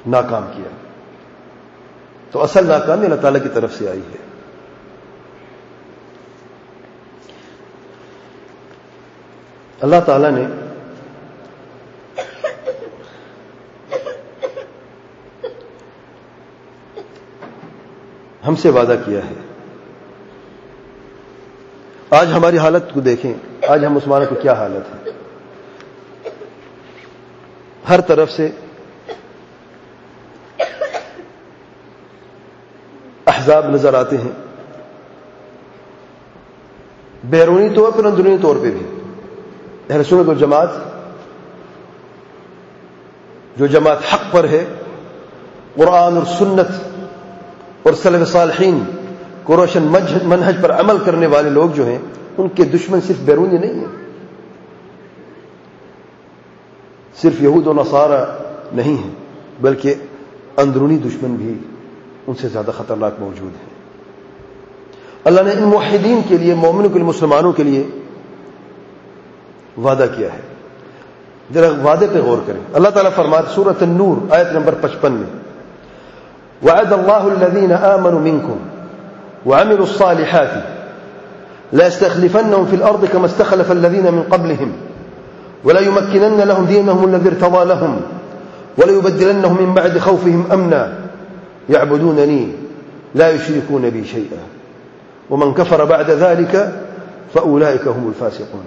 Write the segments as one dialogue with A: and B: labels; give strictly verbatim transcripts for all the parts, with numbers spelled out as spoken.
A: ناکام کیا. تو اصل ناکامی اللہ تعالیٰ کی طرف سے آئی ہے. اللہ تعالیٰ نے ہم سے وعدہ کیا ہے. آج ہماری حالت کو دیکھیں, آج ہم مسلمانوں کی کیا حالت ہے. ہر طرف سے احزاب نظر آتے ہیں, بیرونی طور پر اندرونی طور پہ بھی. اہل سنت و جماعت, جو جماعت حق پر ہے, قرآن اور سنت اور سلف صالحین کو روشن منہج پر عمل کرنے والے لوگ جو ہیں, ان کے دشمن صرف بیرونی نہیں ہیں, صرف یہود و نصارہ نہیں ہیں, بلکہ اندرونی دشمن بھی ان سے زیادہ خطرناک موجود ہیں. اللہ نے ان موحدین کے لیے, مومنوں کے لیے, مسلمانوں کے لیے وعدہ کیا ہے. ذرا وعدے پہ غور کریں. اللہ تعالیٰ فرماتے سورۃ النور آیت نمبر پچپن میں, وعد اللہ الذین آمنوا منکم وعملوا الصالحات ليستخلفنهم في الأرض كما استخلف الذين من قبلهم وليمكنن لهم دينهم الذي ارتضى لهم وليبدلنهم من بعد خوفهم أمنا يعبدونني لا يشركون بي شيئا ومن كفر بعد ذلك فأولئك هم الفاسقون.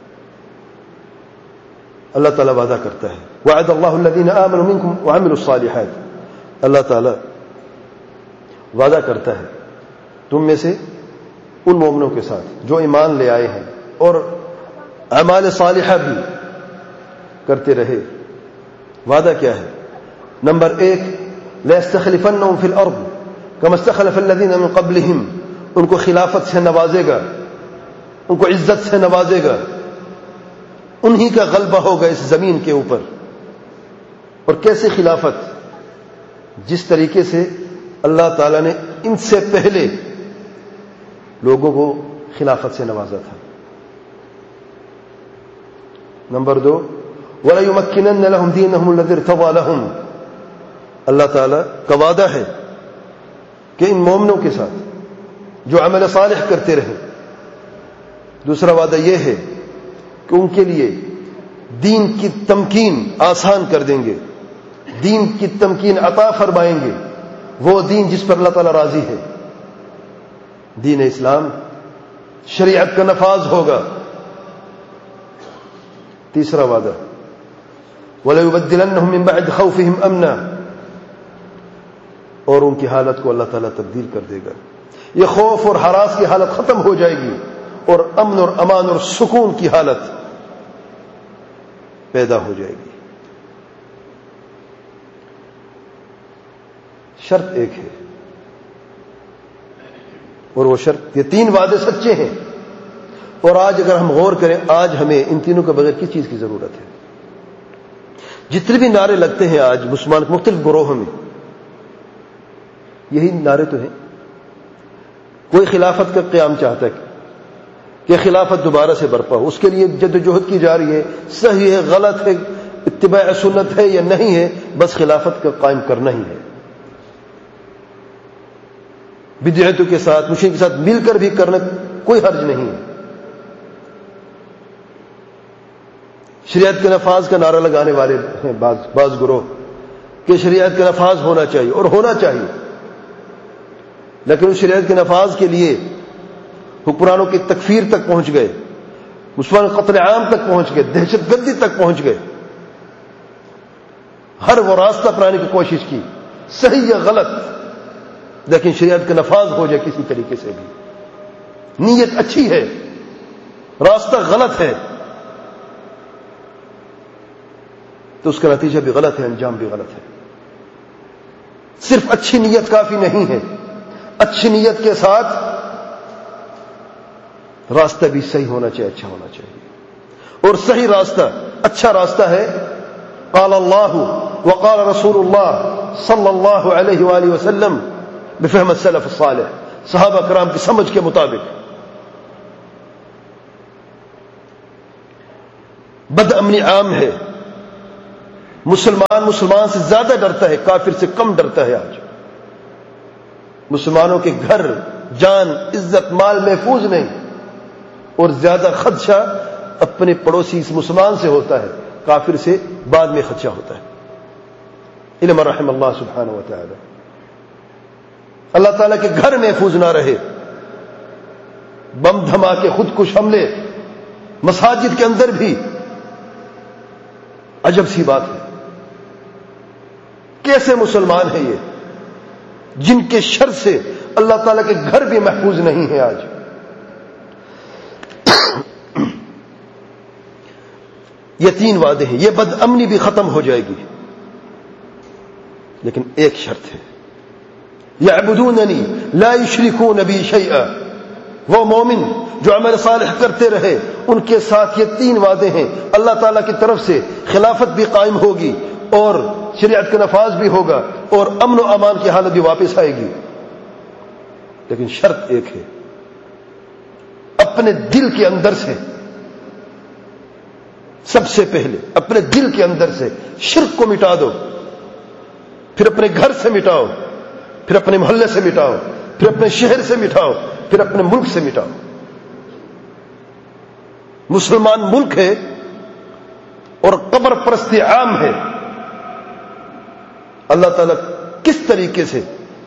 A: اللہ تعالیٰ وعدہ کرتا ہے, وعد اللہ الذین آمنوا منکم وعملوا الصالحات, اللہ تعالیٰ وعدہ کرتا ہے تم میں سے ان مومنوں کے ساتھ جو ایمان لے آئے ہیں اور اعمال صالحہ بھی کرتے رہے. وعدہ کیا ہے؟ نمبر ایک, لَيَسْتَخْلِفَنَّهُمْ فِي الْأَرْضِ كَمَا اسْتَخْلَفَ الَّذِينَ مِنْ قَبْلِهِمْ, ان کو خلافت سے نوازے گا, ان کو عزت سے نوازے گا, انہی کا غلبہ ہوگا اس زمین کے اوپر. اور کیسے خلافت؟ جس طریقے سے اللہ تعالیٰ نے ان سے پہلے لوگوں کو خلافت سے نوازا تھا. نمبر دو, وَلَيُمَكِّنَنَّ لَهُمْ دِينَهُمُ الَّذِي ارْتَضَىٰ لَهُمْ, اللہ تعالیٰ کا وعدہ ہے کہ ان مومنوں کے ساتھ جو عمل صالح کرتے رہے. دوسرا وعدہ یہ ہے کہ ان کے لیے دین کی تمکین آسان کر دیں گے, دین کی تمکین عطا فرمائیں گے, وہ دین جس پر اللہ تعالیٰ راضی ہے, دین اسلام, شریعت کا نفاذ ہوگا. تیسرا وعدہ, وَلَيُبَدِّلَنَّهُم مِّن بَعْدِ خَوْفِهِمْ أَمْنًا, اور ان کی حالت کو اللہ تعالیٰ تبدیل کر دے گا. یہ خوف اور ہراس کی حالت ختم ہو جائے گی اور امن اور امان اور سکون کی حالت پیدا ہو جائے گی. شرط ایک ہے, اور وہ شرط, یہ تین وعدے سچے ہیں. اور آج اگر ہم غور کریں, آج ہمیں ان تینوں کے بغیر کس چیز کی ضرورت ہے؟ جتنے بھی نعرے لگتے ہیں آج مسلمان مختلف گروہوں میں, یہی نعرے تو ہیں. کوئی خلافت کا قیام چاہتا ہے کہ خلافت دوبارہ سے برپا ہو, اس کے لیے جد و جہد کی جا رہی ہے, صحیح ہے, غلط ہے, اتباع سنت ہے یا نہیں ہے, بس خلافت کا قائم کرنا ہی ہے. بدعتوں کے ساتھ, مشرک کے ساتھ مل کر بھی کرنا کوئی حرج نہیں ہے. شریعت کے نفاذ کا نعرہ لگانے والے ہیں بعض بعض گروہ کہ شریعت کا نفاذ ہونا چاہیے, اور ہونا چاہیے, لیکن اس شریعت کے نفاذ کے لیے حکمرانوں کی تکفیر تک پہنچ گئے, مسلمان قتل عام تک پہنچ گئے, دہشت گردی تک پہنچ گئے. ہر وہ راستہ اپنانے کی کوشش کی, صحیح یا غلط, لیکن شریعت کا نفاذ ہو جائے کسی طریقے سے بھی. نیت اچھی ہے, راستہ غلط ہے, تو اس کا نتیجہ بھی غلط ہے, انجام بھی غلط ہے. صرف اچھی نیت کافی نہیں ہے, اچھی نیت کے ساتھ راستہ بھی صحیح ہونا چاہیے, اچھا ہونا چاہیے. اور صحیح راستہ, اچھا راستہ ہے قال اللہ وقال رسول اللہ صلی اللہ علیہ وآلہ وسلم بفہم السلف الصالح, صحابہ کرام کی سمجھ کے مطابق. بد امنی عام ہے, مسلمان مسلمان سے زیادہ ڈرتا ہے، کافر سے کم ڈرتا ہے. آج مسلمانوں کے گھر، جان، عزت، مال محفوظ نہیں، اور زیادہ خدشہ اپنے پڑوسی اس مسلمان سے ہوتا ہے، کافر سے بعد میں خدشہ ہوتا ہے. علم رحم اللہ سبحانہ و تعالی. اللہ تعالیٰ کے گھر محفوظ نہ رہے، بم دھماکے، خود کش حملے مساجد کے اندر بھی. عجب سی بات ہے، کیسے مسلمان ہیں یہ جن کے شر سے اللہ تعالیٰ کے گھر بھی محفوظ نہیں ہے. آج یہ تین وعدے ہیں، یہ بد امنی بھی ختم ہو جائے گی، لیکن ایک شرط ہے، یعبدوننی لا یشرکون بی شیئا. وہ مومن جو عمل صالح کرتے رہے، ان کے ساتھ یہ تین وعدے ہیں. اللہ تعالیٰ کی طرف سے خلافت بھی قائم ہوگی، اور شریعت کا نفاذ بھی ہوگا، اور امن و امان کی حالت بھی واپس آئے گی. لیکن شرط ایک ہے، اپنے دل کے اندر سے، سب سے پہلے اپنے دل کے اندر سے شرک کو مٹا دو، پھر اپنے گھر سے مٹاؤ، پھر اپنے محلے سے مٹاؤ، پھر اپنے شہر سے مٹاؤ، پھر اپنے ملک سے مٹاؤ. مسلمان ملک ہے اور قبر پرستی عام ہے. اللہ تعالیٰ کس طریقے سے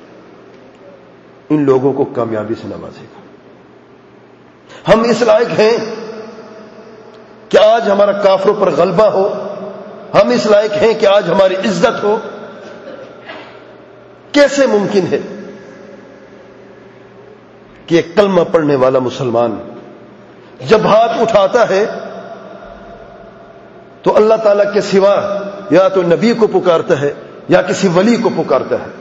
A: ان لوگوں کو کامیابی سے نوازے گا؟ ہم اس لائق ہیں کہ آج ہمارا کافروں پر غلبہ ہو؟ ہم اس لائق ہیں کہ آج ہماری عزت ہو؟ کیسے ممکن ہے کہ ایک کلمہ پڑھنے والا مسلمان جب ہاتھ اٹھاتا ہے تو اللہ تعالیٰ کے سوا یا تو نبی کو پکارتا ہے یا کسی ولی کو پکارتا ہے،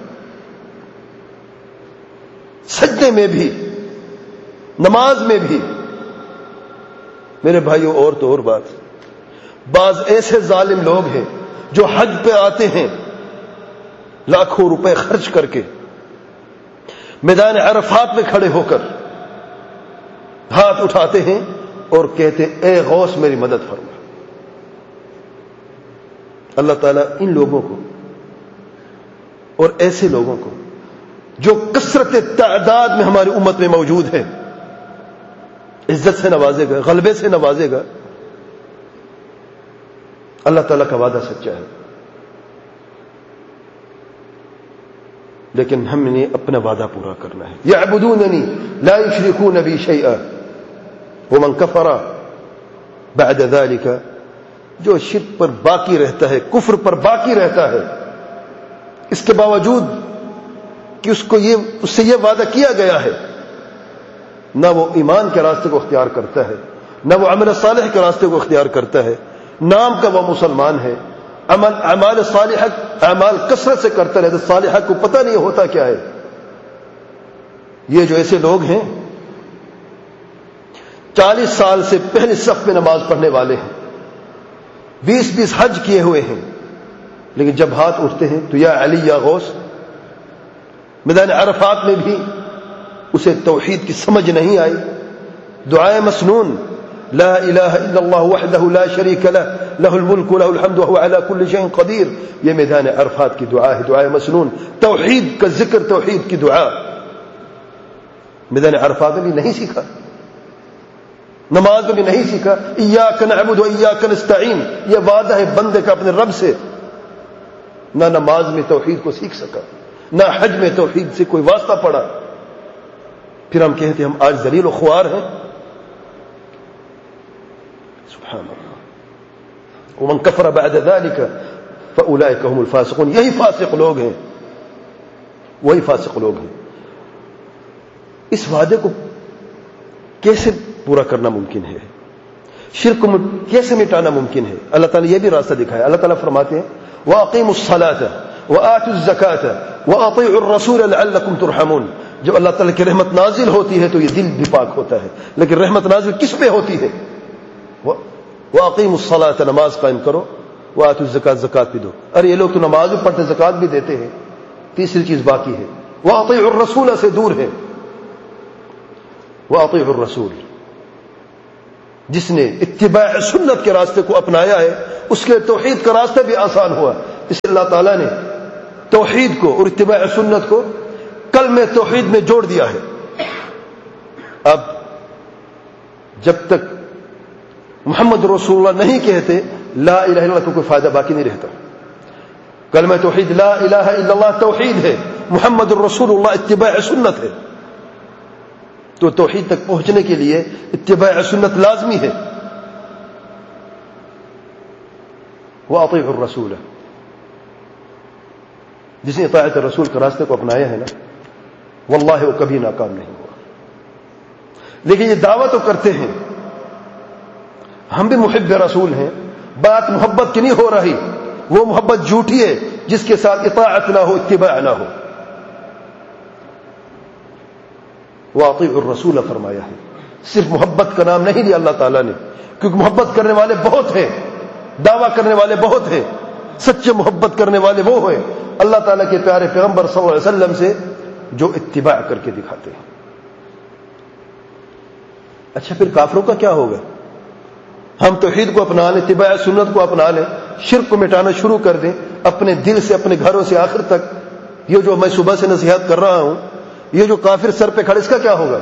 A: سجدے میں بھی، نماز میں بھی. میرے بھائیوں، اور تو اور بات، بعض ایسے ظالم لوگ ہیں جو حج پہ آتے ہیں لاکھوں روپے خرچ کر کے، میدان عرفات میں کھڑے ہو کر ہاتھ اٹھاتے ہیں اور کہتے اے غوث میری مدد فرما. اللہ تعالیٰ ان لوگوں کو اور ایسے لوگوں کو جو کثرت تعداد میں ہماری امت میں موجود ہے عزت سے نوازے گا، غلبے سے نوازے گا. اللہ تعالیٰ کا وعدہ سچا ہے، لیکن ہم نے اپنا وعدہ پورا کرنا ہے. یعبدوننی لا یشرکون بی شیئا ومن کفر بعد ذلك، جو شرک پر باقی رہتا ہے، کفر پر باقی رہتا ہے، اس کے باوجود کہ اس کو یہ اس سے یہ وعدہ کیا گیا ہے، نہ وہ ایمان کے راستے کو اختیار کرتا ہے، نہ وہ عمل صالح کے راستے کو اختیار کرتا ہے. نام کا وہ مسلمان ہے، عمل اعمال صالحہ اعمال کثرت سے کرتا رہتا، صالحہ کو پتہ نہیں ہوتا کیا ہے. یہ جو ایسے لوگ ہیں چالیس سال سے پہلے صف میں نماز پڑھنے والے ہیں، بیس بیس حج کیے ہوئے ہیں، لیکن جب ہاتھ اٹھتے ہیں تو یا علی یا غوث. میدان عرفات میں بھی اسے توحید کی سمجھ نہیں آئی. دعائے مسنون، لا الہ الا اللہ وحدہ لا شریک لہ لہ الملک لہ الحمد وہو علی کل شیء قدیر، یہ میدان عرفات کی دعا ہے، دعائے مسنون، توحید کا ذکر، توحید کی دعا. میدان عرفات میں بھی نہیں سیکھا، نماز میں بھی نہیں سیکھا. ایاک نعبد و ایاک نستعین، یہ وعدہ ہے بندے کا اپنے رب سے. نہ نماز میں توحید کو سیکھ سکا، نہ حج میں توحید سے کوئی واسطہ پڑا. پھر ہم کہتے ہیں ہم آج ذلیل و خوار ہیں. سبحان اللہ. ومن کفر بعد ذلك فاولئک هم الفاسقون، یہی فاسق لوگ ہیں، وہی فاسق لوگ ہیں. اس وعدے کو کیسے پورا کرنا ممکن ہے؟ شرک کو کیسے مٹانا ممکن ہے؟ اللہ تعالیٰ نے یہ بھی راستہ دکھایا. اللہ تعالیٰ فرماتے ہیں وَأَقِيمُوا الصَّلَاةَ وَآتُوا الزَّكَاةَ وَأَطِيعُوا الرَّسُولَ لَعَلَّكُمْ تُرْحَمُونَ. جب اللہ تعالیٰ کی رحمت نازل ہوتی ہے تو یہ دل بھی پاک ہوتا ہے، لیکن رحمت نازل کس پہ ہوتی ہے؟ وَأَقِيمُوا الصَّلَاةَ، نماز قائم کرو، وَآتُوا الزَّكَاةَ، زکات بھی دو. ارے یہ لوگ تو نماز بھی پڑھتے، زکات بھی دیتے ہیں. تیسری چیز باقی ہے، وَأَطِيعُوا الرَّسُولَ سے دور ہے. وَأَطِيعُوا الرَّسُولَ، جس نے اتباع سنت کے راستے کو اپنایا ہے اس کے توحید کا راستہ بھی آسان ہوا. اس لیے اللہ تعالیٰ نے توحید کو اور اتباع سنت کو کلمہ توحید میں جوڑ دیا ہے. اب جب تک محمد رسول اللہ نہیں کہتے لا الہ الا اللہ کو کوئی فائدہ باقی نہیں رہتا. کلمہ توحید لا الہ الا اللہ توحید ہے, محمد الرسول اللہ اتباع سنت ہے. تو توحید تک پہنچنے کے لیے اتباع سنت لازمی ہے. وَأَطِيعُوا الرَّسُولَ, جس نے اطاعت رسول کے راستے کو اپنایا ہے نا, واللہ وہ کبھی ناکام نہیں ہوا. لیکن یہ دعویٰ تو کرتے ہیں ہم بھی محب رسول ہیں, بات محبت کی نہیں ہو رہی, وہ محبت جھوٹی ہے جس کے ساتھ اطاعت نہ ہو, اتباع نہ ہو. وَأَطِيعُوا الرَّسُولَ فرمایا ہے, صرف محبت کا نام نہیں لیا اللہ تعالیٰ نے, کیونکہ محبت کرنے والے بہت ہیں, دعویٰ کرنے والے بہت ہیں. سچے محبت کرنے والے وہ ہیں اللہ تعالیٰ کے پیارے پیغمبر صلی اللہ علیہ وسلم سے جو اتباع کر کے دکھاتے ہیں. اچھا پھر کافروں کا کیا ہوگا؟ ہم توحید کو اپنا لیں, اتباع سنت کو اپنا لیں, شرک کو مٹانا شروع کر دیں اپنے دل سے, اپنے گھروں سے آخر تک. یہ جو میں صبح سے نصیحت کر رہا ہوں, یہ جو کافر سر پہ کھڑے, اس کا کیا ہوگا؟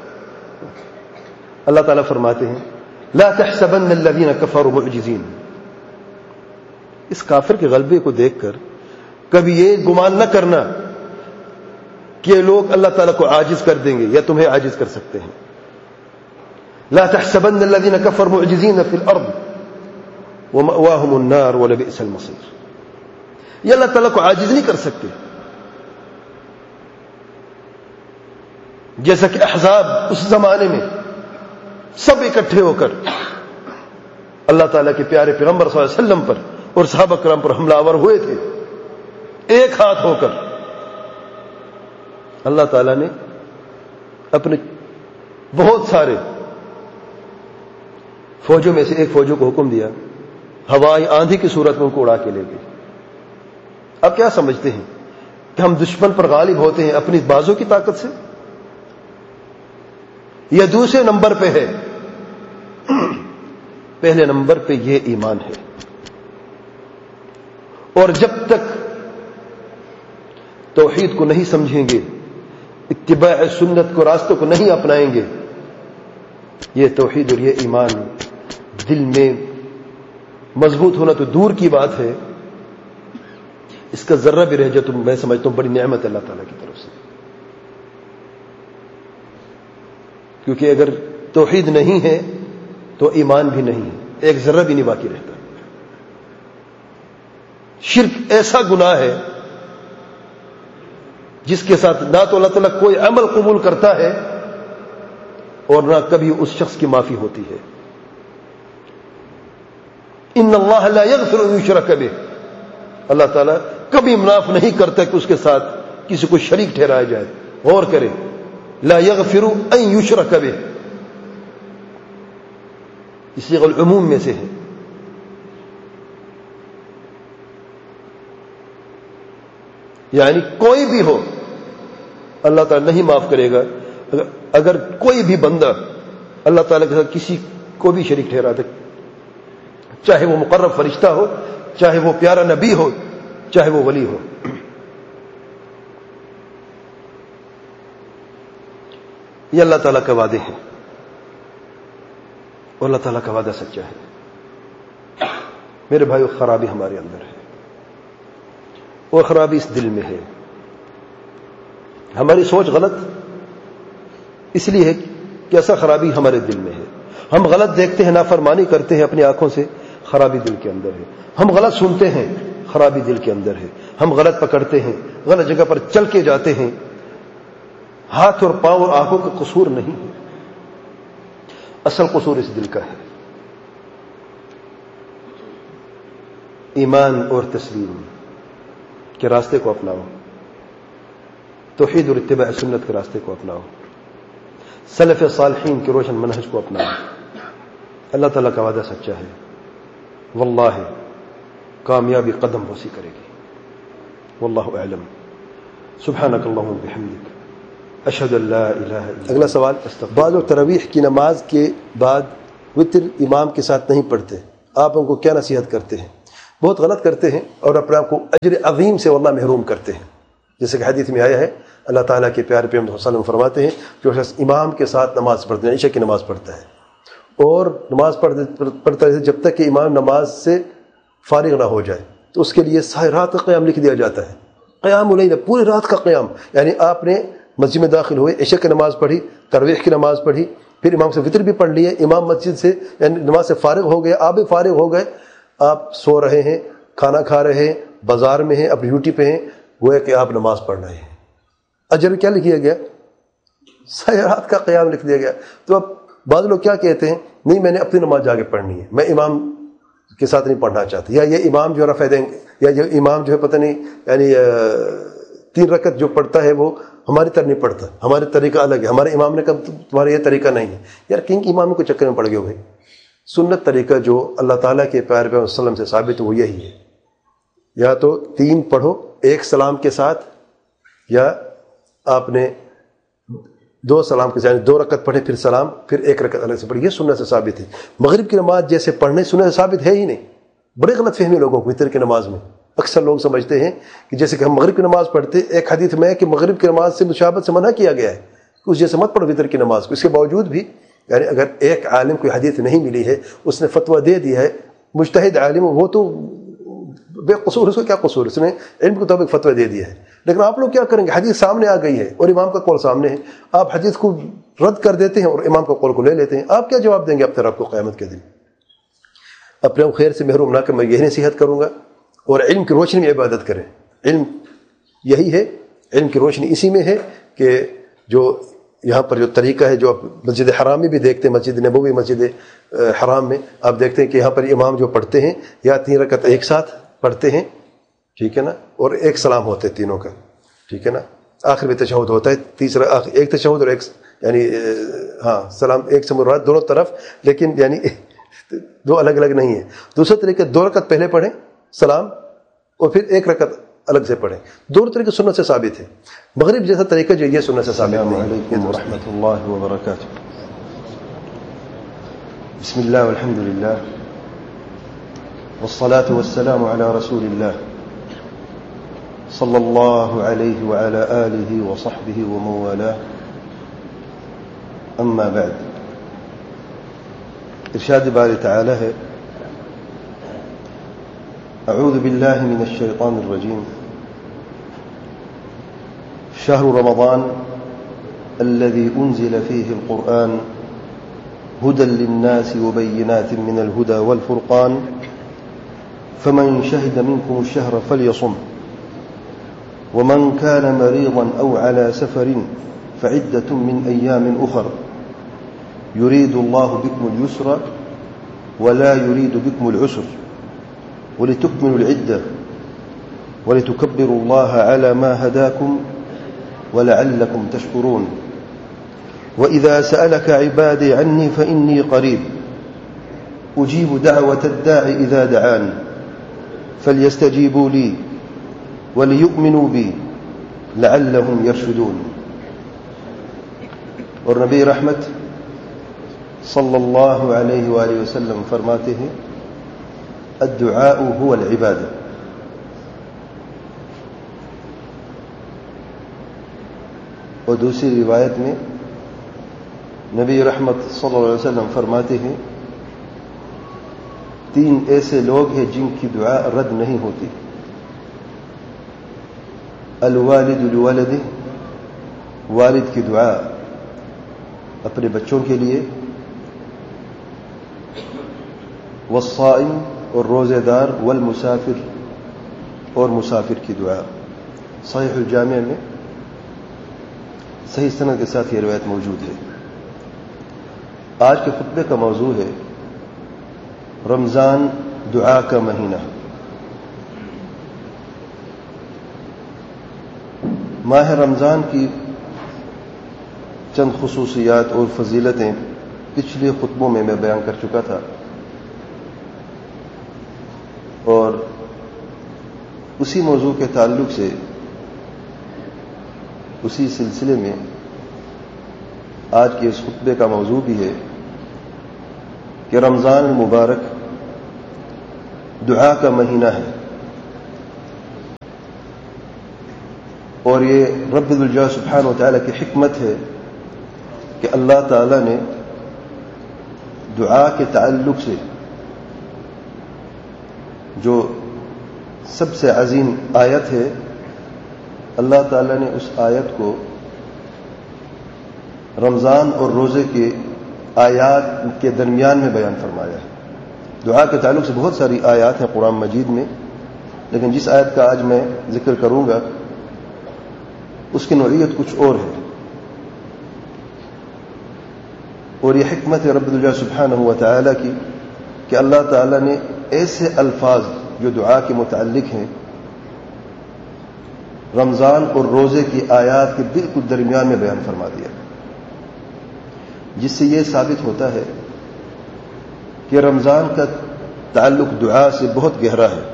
A: اللہ تعالیٰ فرماتے ہیں لا تحسبن الذين كفروا معجزين. اس کافر کے غلبے کو دیکھ کر کبھی یہ گمان نہ کرنا کہ لوگ اللہ تعالیٰ کو عاجز کر دیں گے یا تمہیں عاجز کر سکتے ہیں. لا تحسبن الذين كفروا معجزين في الارض ومأواهم النار ولبئس المصير. یہ اللہ تعالیٰ کو عاجز نہیں کر سکتے. جیسا کہ احزاب اس زمانے میں سب اکٹھے ہو کر اللہ تعالیٰ کے پیارے پیغمبر صلی اللہ علیہ وسلم پر اور صحابہ کرام پر حملہ آور ہوئے تھے, ایک ہاتھ ہو کر. اللہ تعالیٰ نے اپنے بہت سارے فوجوں میں سے ایک فوجوں کو حکم دیا, ہوائی آندھی کی صورت میں ان کو اڑا کے لے گئی. اب کیا سمجھتے ہیں کہ ہم دشمن پر غالب ہوتے ہیں اپنی بازوں کی طاقت سے؟ یہ دوسرے نمبر پہ ہے. پہلے نمبر پہ یہ ایمان ہے. اور جب تک توحید کو نہیں سمجھیں گے, اتباع سنت کو, راستوں کو نہیں اپنائیں گے, یہ توحید اور یہ ایمان دل میں مضبوط ہونا تو دور کی بات ہے, اس کا ذرہ بھی رہ جائے تو میں سمجھتا ہوں بڑی نعمت اللہ تعالیٰ کی طرف سے. کیونکہ اگر توحید نہیں ہے تو ایمان بھی نہیں ہے, ایک ذرہ بھی نہیں باقی رہتا. شرک ایسا گناہ ہے جس کے ساتھ نہ تو اللہ تعالیٰ کوئی عمل قبول کرتا ہے اور نہ کبھی اس شخص کی معافی ہوتی ہے. ان اللہ لا یغفر ان یشرک بہ, اللہ تعالیٰ کبھی معاف نہیں کرتا کہ اس کے ساتھ کسی کو شریک ٹھہرایا جائے. غور کریں, لا یغفر ان یشرک بہ, اسی العموم میں سے ہے. یعنی کوئی بھی ہو اللہ تعالیٰ نہیں معاف کرے گا اگر کوئی بھی بندہ اللہ تعالیٰ کے ساتھ کسی کو بھی شریک ٹھہرا دے, چاہے وہ مقرب فرشتہ ہو, چاہے وہ پیارا نبی ہو, چاہے وہ ولی ہو. یہ اللہ تعالیٰ کا وعدے ہیں اور اللہ تعالیٰ کا وعدہ سچا ہے. میرے بھائیو, خرابی ہمارے اندر ہے اور خرابی اس دل میں ہے. ہماری سوچ غلط اس لیے ہے کہ ایسا خرابی ہمارے دل میں ہے. ہم غلط دیکھتے ہیں, نافرمانی کرتے ہیں اپنی آنکھوں سے, خرابی دل کے اندر ہے. ہم غلط سنتے ہیں, خرابی دل کے اندر ہے. ہم غلط پکڑتے ہیں, غلط جگہ پر چل کے جاتے ہیں. ہاتھ اور پاؤں اور آنکھوں کا قصور نہیں ہے, اصل قصور اس دل کا ہے. ایمان اور تسلیم کے راستے کو اپناؤ, توحید اور اتباع سنت کے راستے کو اپناؤ, سلف صالحین کے روشن منہج کو اپناؤ. اللہ تعالیٰ کا وعدہ سچا ہے, واللہ کامیابی قدم بوسی کرے گی. واللہ اعلم. سبحانک اللہم بحمدک اشہد ان لا الہ الا. اگلا سوال, بعد و تراویح کی نماز کے بعد وطر امام کے ساتھ نہیں پڑھتے، آپ ان کو کیا نصیحت کرتے ہیں؟ بہت غلط کرتے ہیں اور اپنے آپ کو اجر عظیم سے واللہ محروم کرتے ہیں. جیسے کہ حدیث میں آیا ہے، اللہ تعالیٰ کے پیارے پیغمبر صلی اللہ علیہ وسلم فرماتے ہیں جو شخص امام کے ساتھ نماز پڑھتے ہیں، عشاء کی نماز پڑھتا ہے اور نماز پڑھتا ہے جب تک کہ امام نماز سے فارغ نہ ہو جائے، تو اس کے لیے ساری رات کا قیام لکھ دیا جاتا ہے. قیام اللیل، پوری رات کا قیام. یعنی آپ نے مسجد میں داخل ہوئے، عشاء کی نماز پڑھی، تراویح کی نماز پڑھی، پھر امام سے وطر بھی پڑھ لیے، امام مسجد سے یعنی نماز سے فارغ ہو گئے، آپ بھی فارغ ہو گئے، آپ سو رہے ہیں، کھانا کھا رہے ہیں، بازار میں ہیں، اپنی ڈیوٹی پہ ہیں، گویا کہ آپ نماز پڑھ رہے ہیں. اجر کیا لکھ دیا گیا؟ ساری رات کا قیام لکھ دیا گیا. تو اب بعض لوگ کیا کہتے ہیں، نہیں میں نے اپنی نماز جا کے پڑھنی ہے، میں امام کے ساتھ نہیں پڑھنا چاہتا، یا یہ امام جو رفع دیں گے، یا یہ امام جو ہے پتہ نہیں یعنی تین رکعت جو پڑھتا ہے وہ ہماری طرح نہیں پڑھتا، ہمارے طریقہ الگ ہے، ہمارے امام نے کہا تمہارا یہ طریقہ نہیں ہے. یار کن امام کو چکر میں پڑ گئے ہو بھائی؟ سنت طریقہ جو اللہ تعالیٰ کے پیارے پیغمبر صلی اللہ علیہ وسلم سے ثابت وہ یہی ہے. یا تو تین پڑھو ایک سلام کے ساتھ، یا آپ نے دو سلام کے ساتھ دو رکعت پڑھے پھر سلام پھر ایک رکعت الگ سے پڑھی، یہ سنت سے ثابت ہے. مغرب کی نماز جیسے پڑھنے سنت سے ثابت ہے ہی نہیں. بڑے غلط فہمی لوگوں کو وتر کی نماز میں. اکثر لوگ سمجھتے ہیں کہ جیسے کہ ہم مغرب کی نماز پڑھتے، ایک حدیث میں ہے کہ مغرب کی نماز سے مشابہت سے منع کیا گیا ہے کہ اس جیسے مت پڑھو وتر کی نماز کو. اس کے باوجود بھی یعنی اگر ایک عالم کوئی حدیث نہیں ملی ہے، اس نے فتویٰ دے دیا ہے، مجتہد عالم وہ تو بے قصور، اس کو کیا قصور، اس نے علم کے مطابق فتویٰ دے دیا ہے. لیکن آپ لوگ کیا کریں گے؟ حدیث سامنے آ گئی ہے اور امام کا قول سامنے ہے، آپ حدیث کو رد کر دیتے ہیں اور امام کا قول کو لے لیتے ہیں. آپ کیا جواب دیں گے اپنے رب کو قیامت کے دن؟ اپنے آپ خیر سے محروم نہ کر، میں یہی نصیحت کروں گا. اور علم کی روشنی میں عبادت کریں. علم یہی ہے، علم کی روشنی اسی میں ہے کہ جو یہاں پر جو طریقہ ہے، جو آپ مسجد حرام میں بھی دیکھتے ہیں، مسجد نبوی مسجد حرام میں آپ دیکھتے ہیں کہ یہاں پر امام جو پڑھتے ہیں یا تین رکعت ایک ساتھ پڑھتے ہیں، ٹھیک ہے نا، اور ایک سلام ہوتے ہیں تینوں کا، ٹھیک ہے نا، آخر میں تشہد ہوتا ہے، تیسرا ایک تشہد اور ایک یعنی ہاں سلام ایک سے مراد دونوں طرف، لیکن یعنی دو الگ الگ نہیں ہے. دوسرا طریقہ دو رکعت پہلے پڑھیں سلام اور پھر ایک رکعت الگ سے پڑھیں. دونوں طریقے سنت سے ثابت ہے. مغرب جیسا طریقہ جو یہ سنت سے ثابت نہیں. السلام علیکم ورحمۃ اللہ وبرکاتہ. بسم اللہ والحمد للہ والصلاة والسلام على رسول اللہ صلی اللہ علیہ وعلى آلہ وصحبہ ومن والاه. اما بعد، ارشاد باری تعالی ہے، اعوذ باللہ من الشیطان الرجیم، شہر رمضان الذي انزل فيه القرآن هدى للناس وبينات من الهدى والفرقان فمن شهد منكم الشهر فليصم ومن كان مريضا أو على سفر فعدة من أيام أخر يريد الله بكم اليسر ولا يريد بكم العسر ولتكملوا العدة ولتكبروا الله على ما هداكم ولعلكم تشكرون. وإذا سألك عبادي عني فإني قريب أجيب دعوة الداع إذا دعان فليستجيبوا لي وليؤمنوا بي لعلهم يرشدون. اور نبی رحمت صلی اللہ علیہ وآلہ وسلم فرماتے ہیں، الدعاء هو العبادة. اور دوسری روایت میں نبی رحمت صلی اللہ علیہ وسلم فرماتے ہیں، تین ایسے لوگ ہیں جن کی دعا رد نہیں ہوتی، الوالد لولده، والد کی دعا اپنے بچوں کے لیے، والصائم اور روزے دار، والمسافر اور مسافر کی دعا. صحیح الجامع میں صحیح سند کے ساتھ یہ روایت موجود ہے. آج کے خطبے کا موضوع ہے رمضان دعا کا مہینہ. ماہ رمضان کی چند خصوصیات اور فضیلتیں پچھلے خطبوں میں میں بیان کر چکا تھا، اور اسی موضوع کے تعلق سے اسی سلسلے میں آج کے اس خطبے کا موضوع بھی ہے کہ رمضان المبارک دعا کا مہینہ ہے، اور یہ رب الجلال سبحانہ و تعالیٰ کی حکمت ہے کہ اللہ تعالیٰ نے دعا کے تعلق سے جو سب سے عظیم آیت ہے، اللہ تعالیٰ نے اس آیت کو رمضان اور روزے کے آیات کے درمیان میں بیان فرمایا ہے۔ دعا کے تعلق سے بہت ساری آیات ہیں قرآن مجید میں، لیکن جس آیت کا آج میں ذکر کروں گا اس کی نوعیت کچھ اور ہے، اور یہ حکمت ہے رب الجلال سبحانہ و تعالیٰ کی کہ اللہ تعالیٰ نے ایسے الفاظ جو دعا کے متعلق ہیں رمضان اور روزے کی آیات کے بالکل درمیان میں بیان فرما دیا، جس سے یہ ثابت ہوتا ہے کہ رمضان کا تعلق دعا سے بہت گہرا ہے۔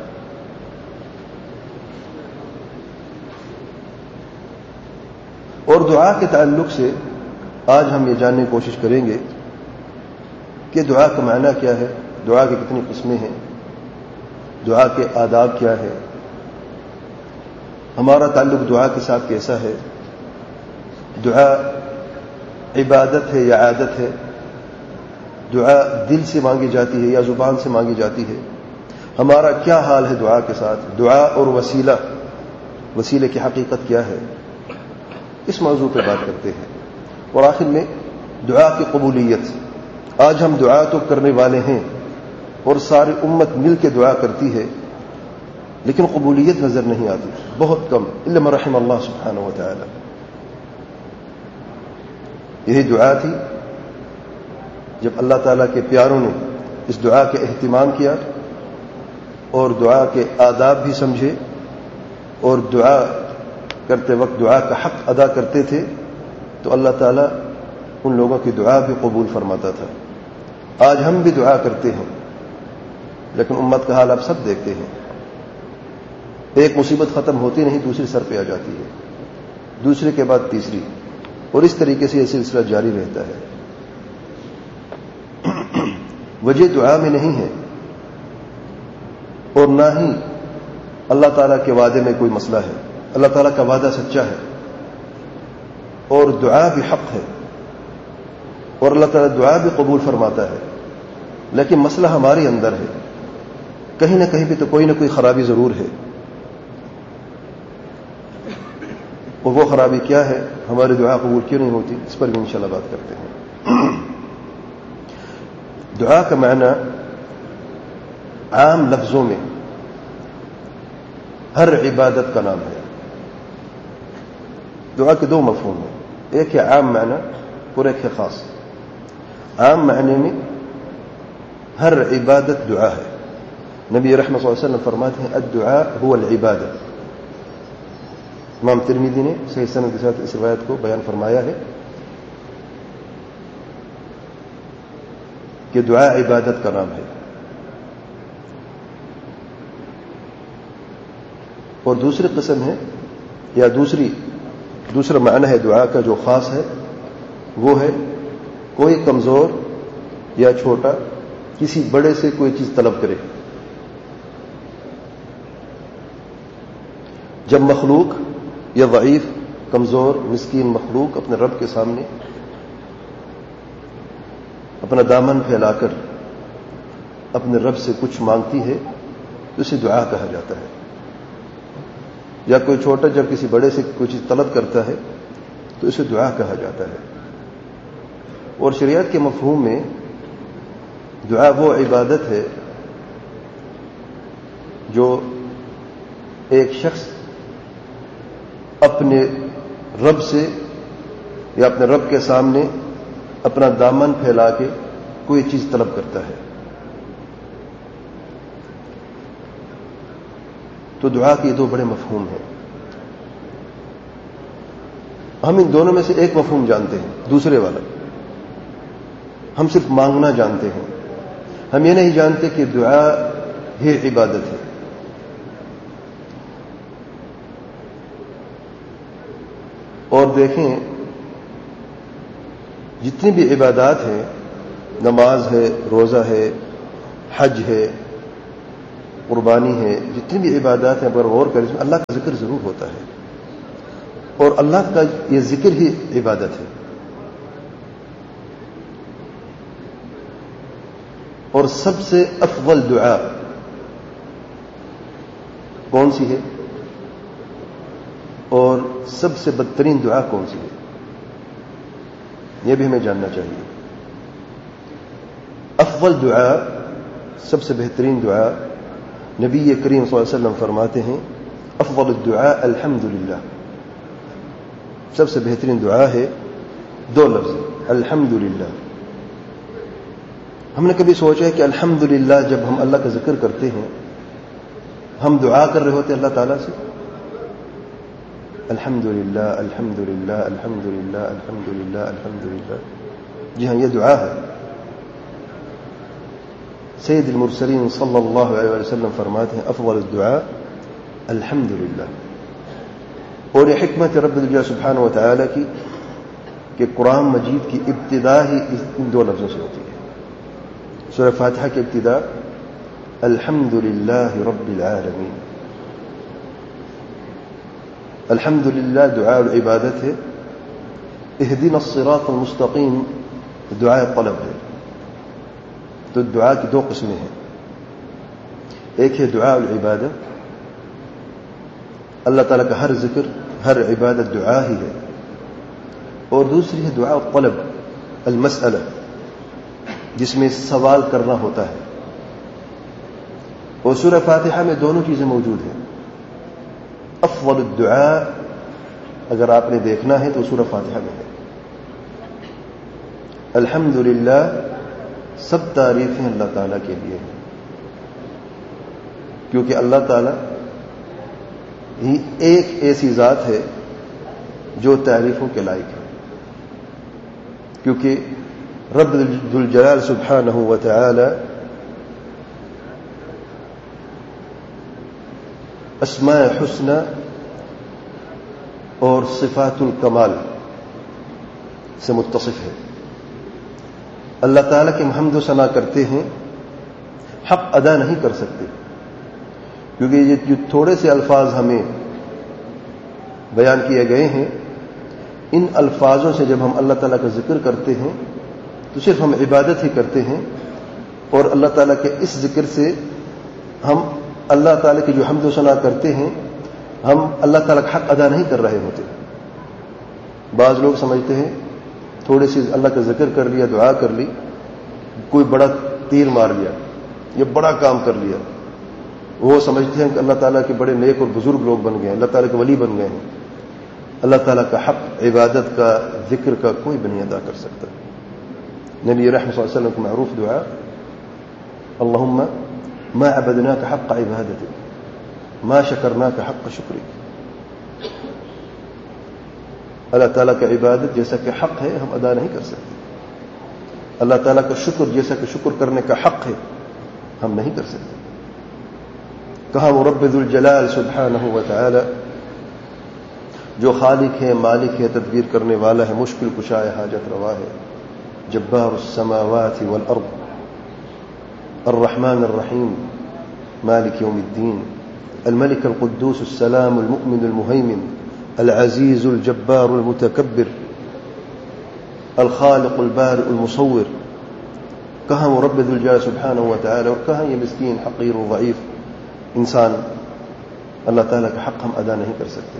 A: اور دعا کے تعلق سے آج ہم یہ جاننے کی کوشش کریں گے کہ دعا کا معنی کیا ہے، دعا کی کتنی قسمیں ہیں، دعا کے آداب کیا ہے، ہمارا تعلق دعا کے ساتھ کیسا ہے، دعا عبادت ہے یا عادت ہے، دعا دل سے مانگی جاتی ہے یا زبان سے مانگی جاتی ہے، ہمارا کیا حال ہے دعا کے ساتھ، دعا اور وسیلہ، وسیلے کی حقیقت کیا ہے، اس موضوع پہ بات کرتے ہیں۔ اور آخر میں دعا کی قبولیت، آج ہم دعا تو کرنے والے ہیں اور ساری امت مل کے دعا کرتی ہے، لیکن قبولیت نظر نہیں آتی، بہت کم، الا من رحم اللہ سبحانہ و تعالی۔ یہی دعا تھی جب اللہ تعالیٰ کے پیاروں نے اس دعا کے اہتمام کیا اور دعا کے آداب بھی سمجھے اور دعا کرتے وقت دعا کا حق ادا کرتے تھے، تو اللہ تعالیٰ ان لوگوں کی دعا بھی قبول فرماتا تھا۔ آج ہم بھی دعا کرتے ہیں، لیکن امت کا حال آپ سب دیکھتے ہیں، ایک مصیبت ختم ہوتی نہیں دوسری سر پہ آ جاتی ہے، دوسرے کے بعد تیسری، اور اس طریقے سے یہ سلسلہ جاری رہتا ہے۔ وجہ دعا میں نہیں ہے، اور نہ ہی اللہ تعالیٰ کے وعدے میں کوئی مسئلہ ہے۔ اللہ تعالیٰ کا وعدہ سچا ہے اور دعا بھی حق ہے، اور اللہ تعالیٰ دعا بھی قبول فرماتا ہے، لیکن مسئلہ ہمارے اندر ہے، کہیں نہ کہیں بھی تو کوئی نہ کوئی خرابی ضرور ہے، اور وہ خرابی کیا ہے، ہماری دعا قبول کیوں نہیں ہوتی، اس پر بھی انشاءاللہ بات کرتے ہیں۔ دعا کا معنی عام لفظوں میں ہر عبادت کا نام ہے۔ دعا کے دو مفہوم ہیں، ایک ہے عام معنی اور ایک ہے خاص۔ عام معنی میں ہر عبادت دعا ہے، نبی رحمۃ صلی اللہ علیہ وسلم فرماتے ہیں الدعاء هو العبادہ۔ امام ترمذی نے صحیح سند کے ساتھ اس روایت کو بیان فرمایا ہے کہ دعا عبادت کا نام ہے۔ اور دوسری قسم ہے یا دوسری دوسرا معنی ہے دعا کا جو خاص ہے، وہ ہے کوئی کمزور یا چھوٹا کسی بڑے سے کوئی چیز طلب کرے۔ جب مخلوق یا ضعیف کمزور مسکین مخلوق اپنے رب کے سامنے اپنا دامن پھیلا کر اپنے رب سے کچھ مانگتی ہے تو اسے دعا کہا جاتا ہے، یا کوئی چھوٹا جب کسی بڑے سے کوئی چیز طلب کرتا ہے تو اسے دعا کہا جاتا ہے۔ اور شریعت کے مفہوم میں دعا وہ عبادت ہے جو ایک شخص اپنے رب سے یا اپنے رب کے سامنے اپنا دامن پھیلا کے کوئی چیز طلب کرتا ہے۔ تو دعا کے دو بڑے مفہوم ہیں، ہم ان دونوں میں سے ایک مفہوم جانتے ہیں، دوسرے والا ہم صرف مانگنا جانتے ہیں، ہم یہ نہیں جانتے کہ دعا ہی عبادت ہے۔ اور دیکھیں جتنی بھی عبادات ہیں نماز ہے، روزہ ہے، حج ہے، قربانی ہے، جتنی بھی عبادات ہیں اگر غور کریں اس میں اللہ کا ذکر ضرور ہوتا ہے، اور اللہ کا یہ ذکر ہی عبادت ہے. اور سب سے افضل دعا کون سی ہے اور سب سے بدترین دعا کون سی ہے، یہ بھی ہمیں جاننا چاہیے. افضل دعا، سب سے بہترین دعا، نبی کریم صلی اللہ علیہ وسلم فرماتے ہیں افضل الدعاء الحمدللہ. سب سے بہترین دعا ہے دو لفظ الحمدللہ. ہم نے کبھی سوچا ہے کہ الحمدللہ جب ہم اللہ کا ذکر کرتے ہیں ہم دعا کر رہے ہوتے اللہ تعالیٰ سے؟ الحمدللہ الحمدللہ الحمدللہ الحمدللہ الحمدللہ. جی ہاں، یہ دعا ہے. سید المرسلین صلی اللہ علیہ وسلم فرماتے ہیں افضل الدعاء الحمدللہ. اور یہ حکمت رب الجلال سبحانہ و تعالی کی کہ قرآن مجید کی ابتدا ہی ان دو لفظوں سے ہوتی ہے. سورہ فاتحہ کی ابتدا الحمدللہ رب العالمین. الحمدللہ دعاء العبادت ہے. اہدنا الصراط المستقیم دعاء طلب ہے. تو دعا کی دو قسمیں ہیں، ایک ہے دعاء العبادت، اللہ تعالیٰ کا ہر ذکر ہر عبادت دعا ہی ہے، اور دوسری ہے دعاء الطلب المسئلہ، جس میں سوال کرنا ہوتا ہے. اور سورہ فاتحہ میں دونوں چیزیں موجود ہیں. افضل الدعاء اگر آپ نے دیکھنا ہے تو سورہ فاتحہ میں ہے. الحمدللہ سب تعریفیں اللہ تعالیٰ کے لیے ہیں، کیونکہ اللہ تعالیٰ ہی ایک ایسی ذات ہے جو تعریفوں کے لائق ہے. کیونکہ رب ذوالجلال سبحانہ و تعالی اسماء حسنى اور صفات الکمال سے متصف ہے. اللہ تعالیٰ کے حمد و ثنا کرتے ہیں، حق ادا نہیں کر سکتے، کیونکہ یہ جو تھوڑے سے الفاظ ہمیں بیان کیے گئے ہیں، ان الفاظوں سے جب ہم اللہ تعالیٰ کا ذکر کرتے ہیں تو صرف ہم عبادت ہی کرتے ہیں، اور اللہ تعالیٰ کے اس ذکر سے ہم اللہ تعالیٰ کی جو حمد و ثنا کرتے ہیں ہم اللہ تعالیٰ کا حق ادا نہیں کر رہے ہوتے. بعض لوگ سمجھتے ہیں تھوڑی سی اللہ کا ذکر کر لیا، دعا کر لی، کوئی بڑا تیر مار لیا، یہ بڑا کام کر لیا، وہ سمجھتے ہیں کہ اللہ تعالیٰ کے بڑے نیک اور بزرگ لوگ بن گئے ہیں، اللہ تعالیٰ کے ولی بن گئے ہیں. اللہ تعالیٰ کا حق عبادت کا ذکر کا کوئی بھی نہیں ادا کر سکتا. نبی رحمۃ صلی اللہ علیہ وسلم کی معروف دعا اللہم ما عبدناک حق عبادتک ما شکرناک حق شکرک. اللہ تعالیٰ کا عبادت جیسا کہ حق ہے ہم ادا نہیں کر سکتے. اللہ تعالیٰ کا شکر جیسا کہ شکر کرنے کا حق ہے ہم نہیں کر سکتے. کہا وہ رب ذوالجلال سبحانہ و تعالی جو خالق ہے، مالک ہے، تدبیر کرنے والا ہے، مشکل کشا ہے، حاجت روا ہے، جبار السماوات والارض، الرحمن الرحیم، مالک یوم الدین، الملك القدوس السلام المؤمن المهيمن، العزيز الجبار المتكبر، الخالق البارئ المصور. کہاں وہ رب ذوالجلال سبحانہ و تعالی اور کہاں یہ مسکین حقیر و ضعیف انسان. اللہ تعالیٰ کا حق ہم ادا نہیں کر سکتے.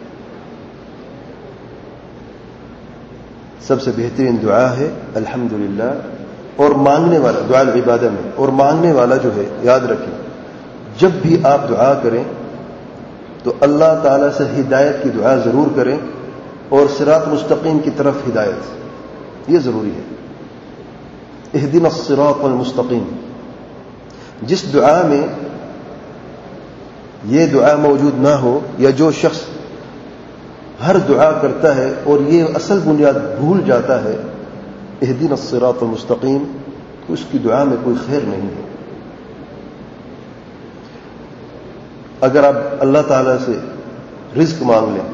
A: سب سے بہترین دعا ہے الحمدللہ. اور مانگنے والا دعا العبادہ میں، اور مانگنے والا جو ہے یاد رکھیں جب بھی آپ دعا کریں تو اللہ تعالیٰ سے ہدایت کی دعا ضرور کریں، اور صراط مستقیم کی طرف ہدایت یہ ضروری ہے. اہدنا الصراط المستقیم. جس دعا میں یہ دعا موجود نہ ہو، یا جو شخص ہر دعا کرتا ہے اور یہ اصل بنیاد بھول جاتا ہے اہدنا الصراط المستقیم، تو اس کی دعا میں کوئی خیر نہیں ہے. اگر آپ اللہ تعالیٰ سے رزق مانگ لیں،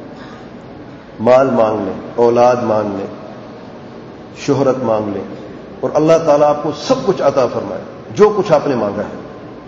A: مال مانگ لیں، اولاد مانگ لیں، شہرت مانگ لیں، اور اللہ تعالیٰ آپ کو سب کچھ عطا فرمائے جو کچھ آپ نے مانگا ہے،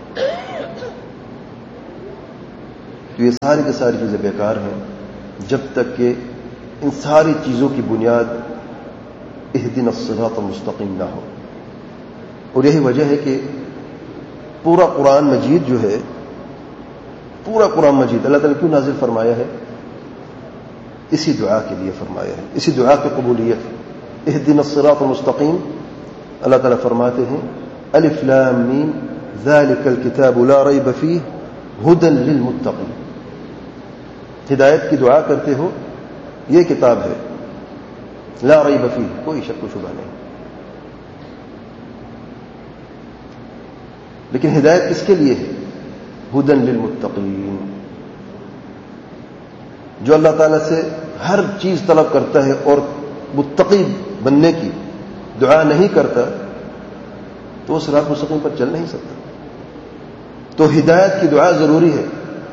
A: تو یہ ساری کی ساری چیزیں بیکار ہیں جب تک کہ ان ساری چیزوں کی بنیاد اہدنا الصراط المستقیم نہ ہو. اور یہی وجہ ہے کہ پورا قرآن مجید جو ہے، پورا قرآن مجید اللہ تعالیٰ کیوں نازل فرمایا ہے؟ اسی دعا کے لیے فرمایا ہے، اسی دعا کی قبولیت. اہدنا الصراط المستقیم، اللہ تعالیٰ فرماتے ہیں الف لام میم ذالک الکتاب لا ریب فیہ ھدی للمتقین. ہدایت کی دعا کرتے ہو، یہ کتاب ہے لا ریب فیہ، کوئی شک و شبہ نہیں. لیکن ہدایت کس کے لیے ہے؟ ھدی للمتقین. جو اللہ تعالیٰ سے ہر چیز طلب کرتا ہے اور متقی بننے کی دعا نہیں کرتا تو وہ صراط مستقیم پر چل نہیں سکتا. تو ہدایت کی دعا ضروری ہے.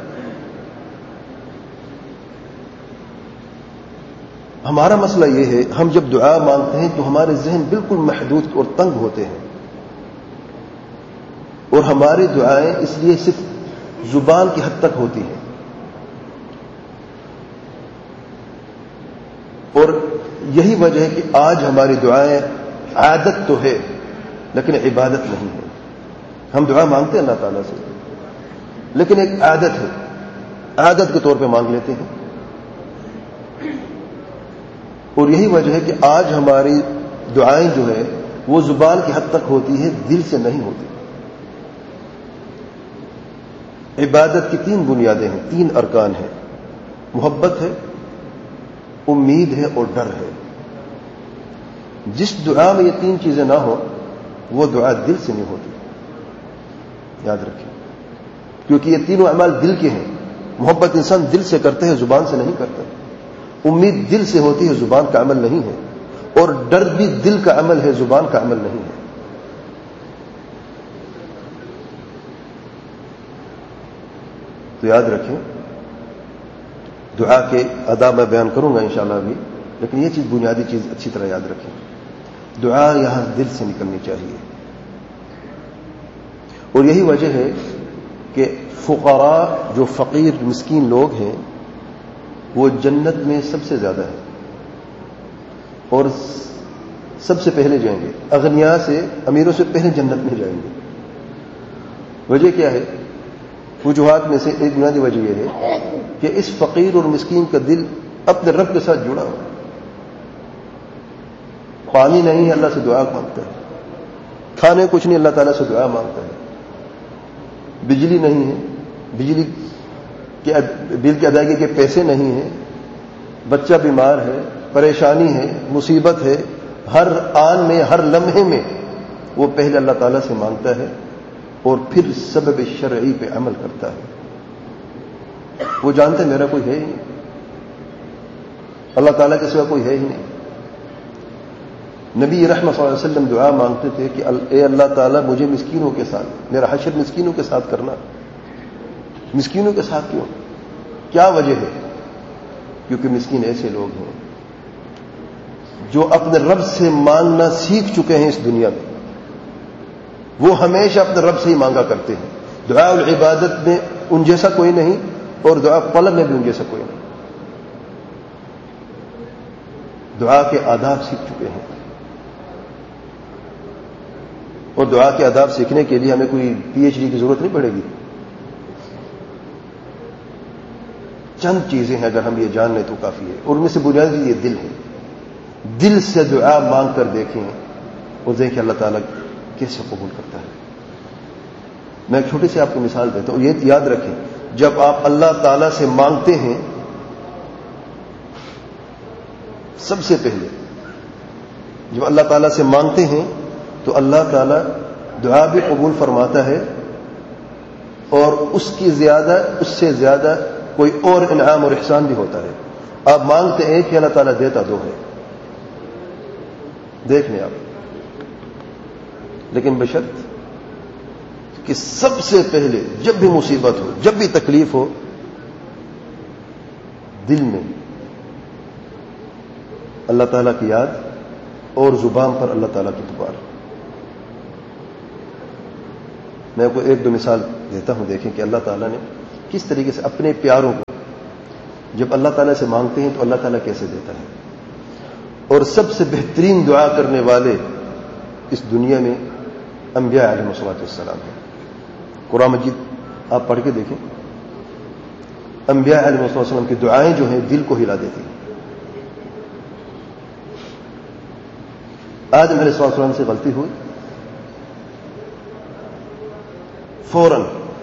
A: ہمارا مسئلہ یہ ہے، ہم جب دعا مانگتے ہیں تو ہمارے ذہن بالکل محدود اور تنگ ہوتے ہیں، اور ہماری دعائیں اس لیے صرف زبان کی حد تک ہوتی ہیں. اور یہی وجہ ہے کہ آج ہماری دعائیں عادت تو ہے لیکن عبادت نہیں ہے. ہم دعا مانگتے ہیں اللہ تعالیٰ سے لیکن ایک عادت ہے، عادت کے طور پہ مانگ لیتے ہیں. اور یہی وجہ ہے کہ آج ہماری دعائیں جو ہے وہ زبان کی حد تک ہوتی ہے، دل سے نہیں ہوتی. عبادت کی تین بنیادیں ہیں، تین ارکان ہیں، محبت ہے، امید ہے اور ڈر ہے. جس دعا میں یہ تین چیزیں نہ ہو وہ دعا دل سے نہیں ہوتی. یاد رکھیں، کیونکہ یہ تینوں اعمال دل کے ہیں. محبت انسان دل سے کرتے ہیں، زبان سے نہیں کرتا. امید دل سے ہوتی ہے، زبان کا عمل نہیں ہے. اور ڈر بھی دل کا عمل ہے، زبان کا عمل نہیں ہے. تو یاد رکھیں، دعا کے آداب میں بیان کروں گا انشاءاللہ ابھی، لیکن یہ چیز بنیادی چیز اچھی طرح یاد رکھیں. دعا یہاں دل سے نکلنی چاہیے. اور یہی وجہ ہے کہ فقراء، جو فقیر مسکین لوگ ہیں، وہ جنت میں سب سے زیادہ ہیں اور سب سے پہلے جائیں گے. اغنیاء سے، امیروں سے پہلے جنت میں جائیں گے. وجہ کیا ہے؟ وجوہات میں سے ایک بنیادی وجہ یہ ہے کہ اس فقیر اور مسکین کا دل اپنے رب کے ساتھ جڑا ہوا. پانی نہیں ہے، اللہ سے دعا مانگتا ہے. کھانے کچھ نہیں، اللہ تعالیٰ سے دعا مانگتا ہے. بجلی نہیں ہے، بجلی کے بل کی ادائیگی کے پیسے نہیں ہیں. بچہ بیمار ہے، پریشانی ہے، مصیبت ہے، ہر آن میں، ہر لمحے میں وہ پہلے اللہ تعالیٰ سے مانگتا ہے اور پھر سبب شرعی پہ عمل کرتا ہے. وہ جانتے ہیں میرا کوئی ہے ہی نہیں، اللہ تعالیٰ کے سوا کوئی ہے ہی نہیں. نبی رحمت صلی اللہ علیہ وسلم دعا مانگتے تھے کہ اے اللہ تعالیٰ مجھے مسکینوں کے ساتھ، میرا حشر مسکینوں کے ساتھ کرنا. مسکینوں کے ساتھ کیوں؟ کیا وجہ ہے؟ کیونکہ مسکین ایسے لوگ ہیں جو اپنے رب سے مانگنا سیکھ چکے ہیں اس دنیا میں. وہ ہمیشہ اپنے رب سے ہی مانگا کرتے ہیں. دعا العبادت میں ان جیسا کوئی نہیں اور دعا طلب میں بھی ان جیسا کوئی نہیں. دعا کے آداب سیکھ چکے ہیں. اور دعا کے آداب سیکھنے کے لیے ہمیں کوئی پی ایچ ڈی کی ضرورت نہیں پڑے گی. چند چیزیں ہیں اگر ہم یہ جان لیں تو کافی ہے. اور ان میں سے بنیادی یہ دل ہے. دل سے دعا مانگ کر دیکھیں اور دیکھیں اللہ تعالیٰ کیسے قبول کرتا ہے. میں ایک چھوٹی سی آپ کو مثال دیتا ہوں. یہ یاد رکھیں، جب آپ اللہ تعالیٰ سے مانگتے ہیں سب سے پہلے جب اللہ تعالیٰ سے مانگتے ہیں تو اللہ تعالیٰ دعا بھی قبول فرماتا ہے اور اس کی زیادہ اس سے زیادہ کوئی اور انعام اور احسان بھی ہوتا ہے. آپ مانگتے ہیں کہ اللہ تعالیٰ دیتا دو ہے. دیکھ لیں آپ. لیکن بشرط کہ سب سے پہلے جب بھی مصیبت ہو، جب بھی تکلیف ہو، دل میں اللہ تعالیٰ کی یاد اور زبان پر اللہ تعالیٰ کی پکار. میں کو ایک دو مثال دیتا ہوں، دیکھیں کہ اللہ تعالیٰ نے کس طریقے سے اپنے پیاروں کو جب اللہ تعالیٰ سے مانگتے ہیں تو اللہ تعالیٰ کیسے دیتا ہے. اور سب سے بہترین دعا کرنے والے اس دنیا میں انبیاء علیہ الصلوۃ والسلام ہیں. قرآن مجید آپ پڑھ کے دیکھیں، انبیاء علیہ الصلوۃ والسلام کی دعائیں جو ہیں دل کو ہلا دیتی ہیں. آدم علیہ الصلوۃ والسلام سے غلطی ہوئی، فوراً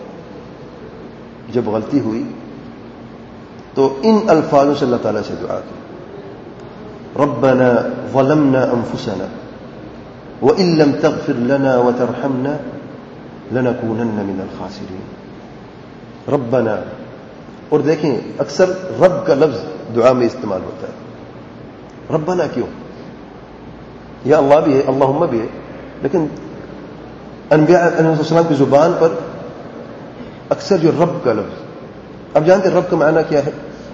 A: جب غلطی ہوئی تو ان الفاظوں سے اللہ تعالیٰ سے دعا کی، ربنا ظلمنا انفسنا وان لم تغفر لنا وترحمنا لنكونن من الخاسرین. ربنا، اور دیکھیں اکثر رب کا لفظ دعا میں استعمال ہوتا ہے. ربنا کیوں؟ یا اللہ بھی ہے، اللہم بھی ہے، لیکن انبیاء علیہ السلام کی زبان پر اکثر جو رب کا لفظ، اب جانتے ہیں رب کا معنی کیا ہے؟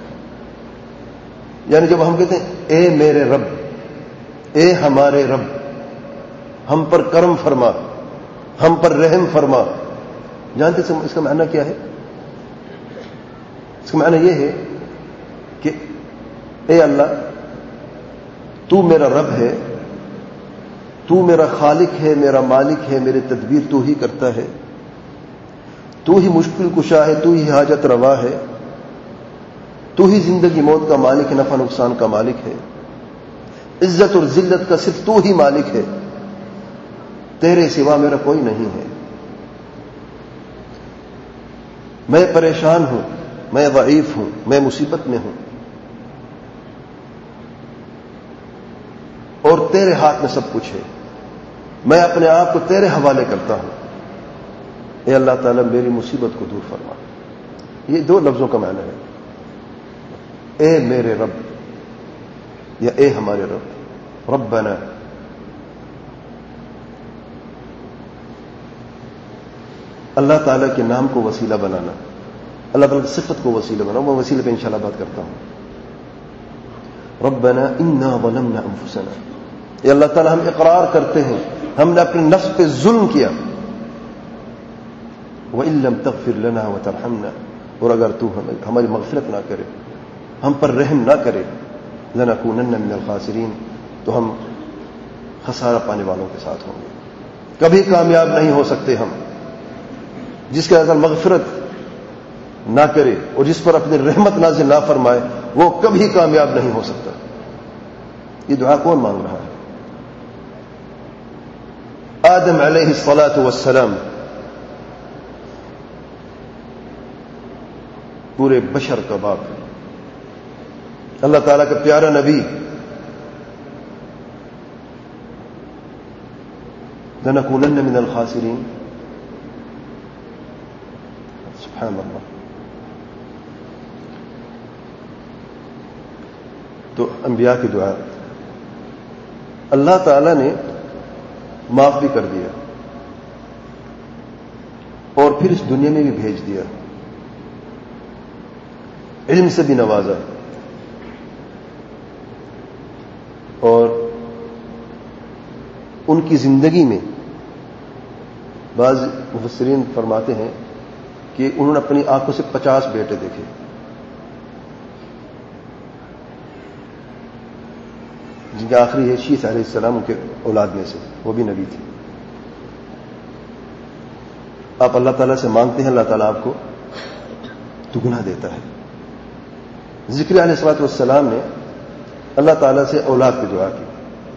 A: یعنی جب ہم کہتے ہیں اے میرے رب، اے ہمارے رب، ہم پر کرم فرما، ہم پر رحم فرما، جانتے ہیں اس کا معنی کیا ہے؟ اس کا معنی یہ ہے کہ اے اللہ، تو میرا رب ہے، تو میرا خالق ہے، میرا مالک ہے، میرے تدبیر تو ہی کرتا ہے، تو ہی مشکل کشا ہے، تو ہی حاجت روا ہے، تو ہی زندگی موت کا مالک ہے، نفع نقصان کا مالک ہے، عزت اور ذلت کا صرف تو ہی مالک ہے، تیرے سوا میرا کوئی نہیں ہے. میں پریشان ہوں، میں ضعیف ہوں، میں مصیبت میں ہوں، اور تیرے ہاتھ میں سب کچھ ہے، میں اپنے آپ کو تیرے حوالے کرتا ہوں. اے اللہ تعالیٰ میری مصیبت کو دور فرما. یہ دو لفظوں کا معنی ہے، اے میرے رب یا اے ہمارے رب. ربنا، اللہ تعالیٰ کے نام کو وسیلہ بنانا، اللہ تعالیٰ کی صفت کو وسیلہ بنانا، میں وسیلے پہ انشاءاللہ بات کرتا ہوں. ربنا انا ظلمنا انفسنا، یہ اللہ تعالیٰ ہم اقرار کرتے ہیں ہم نے اپنے نفس پہ ظلم کیا. وَإِن لَّمْ تَغْفِرْ لَنَا وَتَرْحَمْنَا، اور اگر تو ہماری مغفرت نہ کرے، ہم پر رحم نہ کرے، لَنَكُونَنَّ مِنَ الْخَاسِرِينَ، تو ہم خسارہ پانے والوں کے ساتھ ہوں گے. کبھی کامیاب نہیں ہو سکتے ہم. جس کے اگر مغفرت نہ کرے اور جس پر اپنی رحمت نازل نہ فرمائے، وہ کبھی کامیاب نہیں ہو سکتا. یہ دعا کون مانگ رہا ہے؟ آدم علیہ الصلاۃ والسلام، پورے بشر کا باپ، اللہ تعالیٰ کا پیارا نبی. لَنَكُونَنَّ مِنَ الْخَاسِرِينَ. سبحان اللہ. تو انبیاء کی دعا اللہ تعالیٰ نے معاف بھی کر دیا اور پھر اس دنیا میں بھی بھیج دیا، علم سے بھی نوازا، اور ان کی زندگی میں بعض مفسرین فرماتے ہیں کہ انہوں نے اپنی آنکھوں سے پچاس بیٹے دیکھے. جن کے آخری ہے شیث علیہ السلام، ان کے اولاد میں سے، وہ بھی نبی تھی. آپ اللہ تعالیٰ سے مانگتے ہیں، اللہ تعالیٰ آپ کو دگنا دیتا ہے. ذکر علیہ الصلوۃ والسلام نے اللہ تعالیٰ سے اولاد کی دعا کی،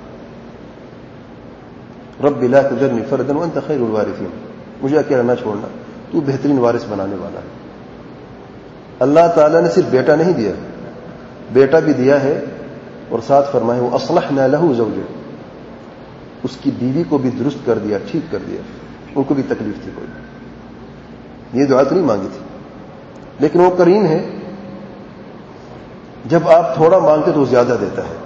A: رب لا تذرنی فردا وانت خیر الوارثین، مجھے اکیلا نہ چھوڑنا، تو بہترین وارث بنانے والا ہے. اللہ تعالیٰ نے صرف بیٹا نہیں دیا، بیٹا بھی دیا ہے، اور ساتھ فرمائے وہ اصلحنا له زوجہ، اس کی بیوی کو بھی درست کر دیا، ٹھیک کر دیا، ان کو بھی تکلیف تھی کوئی. یہ دعا تو نہیں مانگی تھی، لیکن وہ کریم ہے، جب آپ تھوڑا مانگتے تو وہ زیادہ دیتا ہے.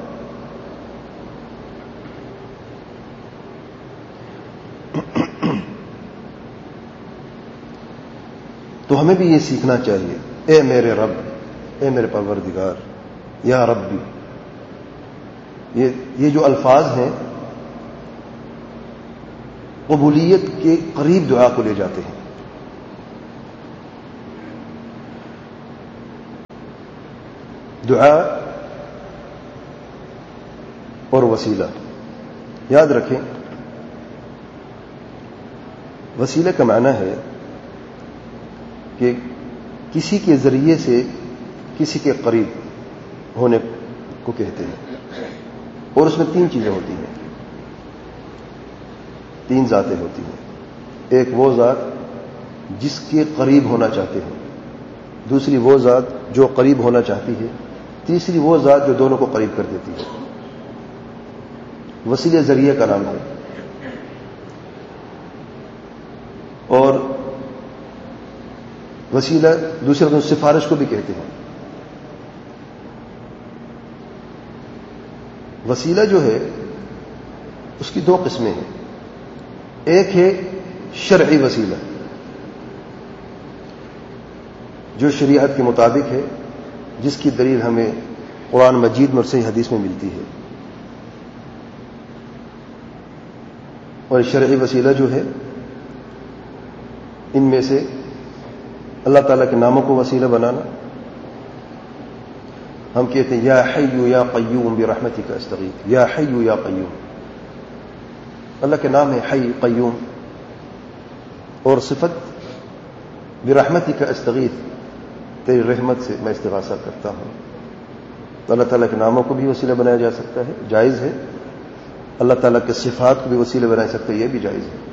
A: تو ہمیں بھی یہ سیکھنا چاہیے، اے میرے رب، اے میرے پروردگار، یا ربی. یہ یہ جو الفاظ ہیں قبولیت کے قریب دعا کو لے جاتے ہیں. دعا اور وسیلہ یاد رکھیں. وسیلہ کا معنی ہے کہ کسی کے ذریعے سے کسی کے قریب ہونے کو کہتے ہیں، اور اس میں تین چیزیں ہوتی ہیں، تین ذاتیں ہوتی ہیں. ایک وہ ذات جس کے قریب ہونا چاہتے ہیں، دوسری وہ ذات جو قریب ہونا چاہتی ہے، تیسری وہ ذات جو دونوں کو قریب کر دیتی ہے. وسیلہ ذریعہ کا نام ہے. اور وسیلہ دوسرے کو سفارش کو بھی کہتے ہیں. وسیلہ جو ہے اس کی دو قسمیں ہیں. ایک ہے شرعی وسیلہ جو شریعت کے مطابق ہے، جس کی دلیل ہمیں قرآن مجید میں اور صحیح حدیث میں ملتی ہے. اور شرعی وسیلہ جو ہے ان میں سے اللہ تعالیٰ کے ناموں کو وسیلہ بنانا. ہم کہتے ہیں یا حی یا قیوم برحمتک استغیث، یا حی یا قیوم. اللہ کے نام ہے حی قیوم، اور صفت برحمتک استغیث، تیری رحمت سے میں استغاثہ کرتا ہوں. اللہ تعالیٰ کے ناموں کو بھی وسیلہ بنایا جا سکتا ہے، جائز ہے. اللہ تعالیٰ کے صفات کو بھی وسیلہ بنا سکتے ہیں، یہ بھی جائز ہے.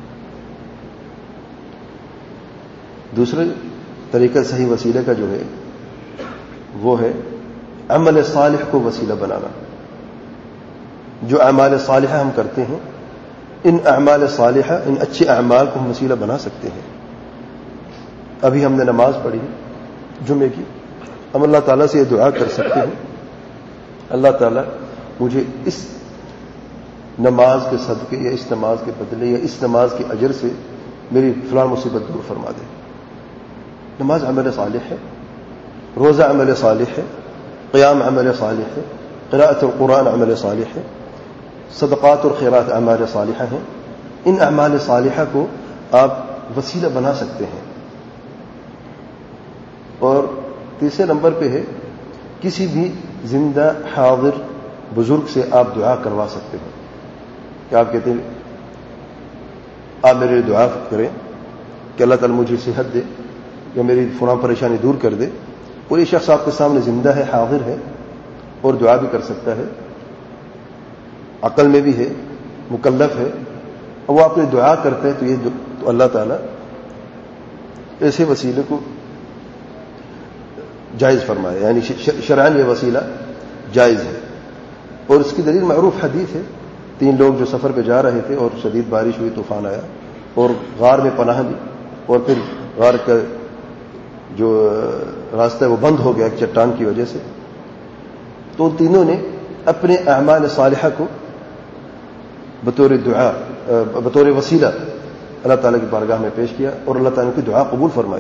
A: دوسرے طریقہ صحیح وسیلے کا جو ہے وہ ہے عمل صالح کو وسیلہ بنانا. جو اعمال صالحہ ہم کرتے ہیں، ان اعمال صالحہ، ان اچھے اعمال کو ہم وسیلہ بنا سکتے ہیں. ابھی ہم نے نماز پڑھی جمعے کی، ہم اللہ تعالیٰ سے یہ دعا کر سکتے ہیں، اللہ تعالیٰ مجھے اس نماز کے صدقے یا اس نماز کے بدلے یا اس نماز کے اجر سے میری فلاں مصیبت دور فرما دے. نماز عمل صالح ہے، روزہ عمل صالح ہے، قیام عمل صالح ہے، قراءۃ القرآن عمل صالح ہے، صدقات اور خیرات اعمال صالحہ ہیں. ان اعمال صالحہ کو آپ وسیلہ بنا سکتے ہیں. اور تیسرے نمبر پہ ہے کسی بھی زندہ حاضر بزرگ سے آپ دعا کروا سکتے ہیں. کہ آپ کہتے ہیں آپ میرے لیے دعا کریں کہ اللہ تعالیٰ مجھے صحت دے یا میری فلاں پریشانی دور کر دے. اور یہ شخص آپ کے سامنے زندہ ہے، حاضر ہے، اور دعا بھی کر سکتا ہے، عقل میں بھی ہے، مکلف ہے، اور وہ آپ نے دعا کرتے ہیں تو یہ تو اللہ تعالیٰ ایسے وسیلے کو جائز فرمائے. یعنی شرعاً یہ وسیلہ جائز ہے. اور اس کی دلیل معروف حدیث ہے. تین لوگ جو سفر پہ جا رہے تھے اور شدید بارش ہوئی، طوفان آیا اور غار میں پناہ لی، اور پھر غار کا جو راستہ ہے وہ بند ہو گیا ایک چٹان کی وجہ سے. تو تینوں نے اپنے اعمال صالحہ کو بطور دعا بطور وسیلہ اللہ تعالیٰ کی بارگاہ میں پیش کیا، اور اللہ تعالیٰ کی دعا قبول فرمائی.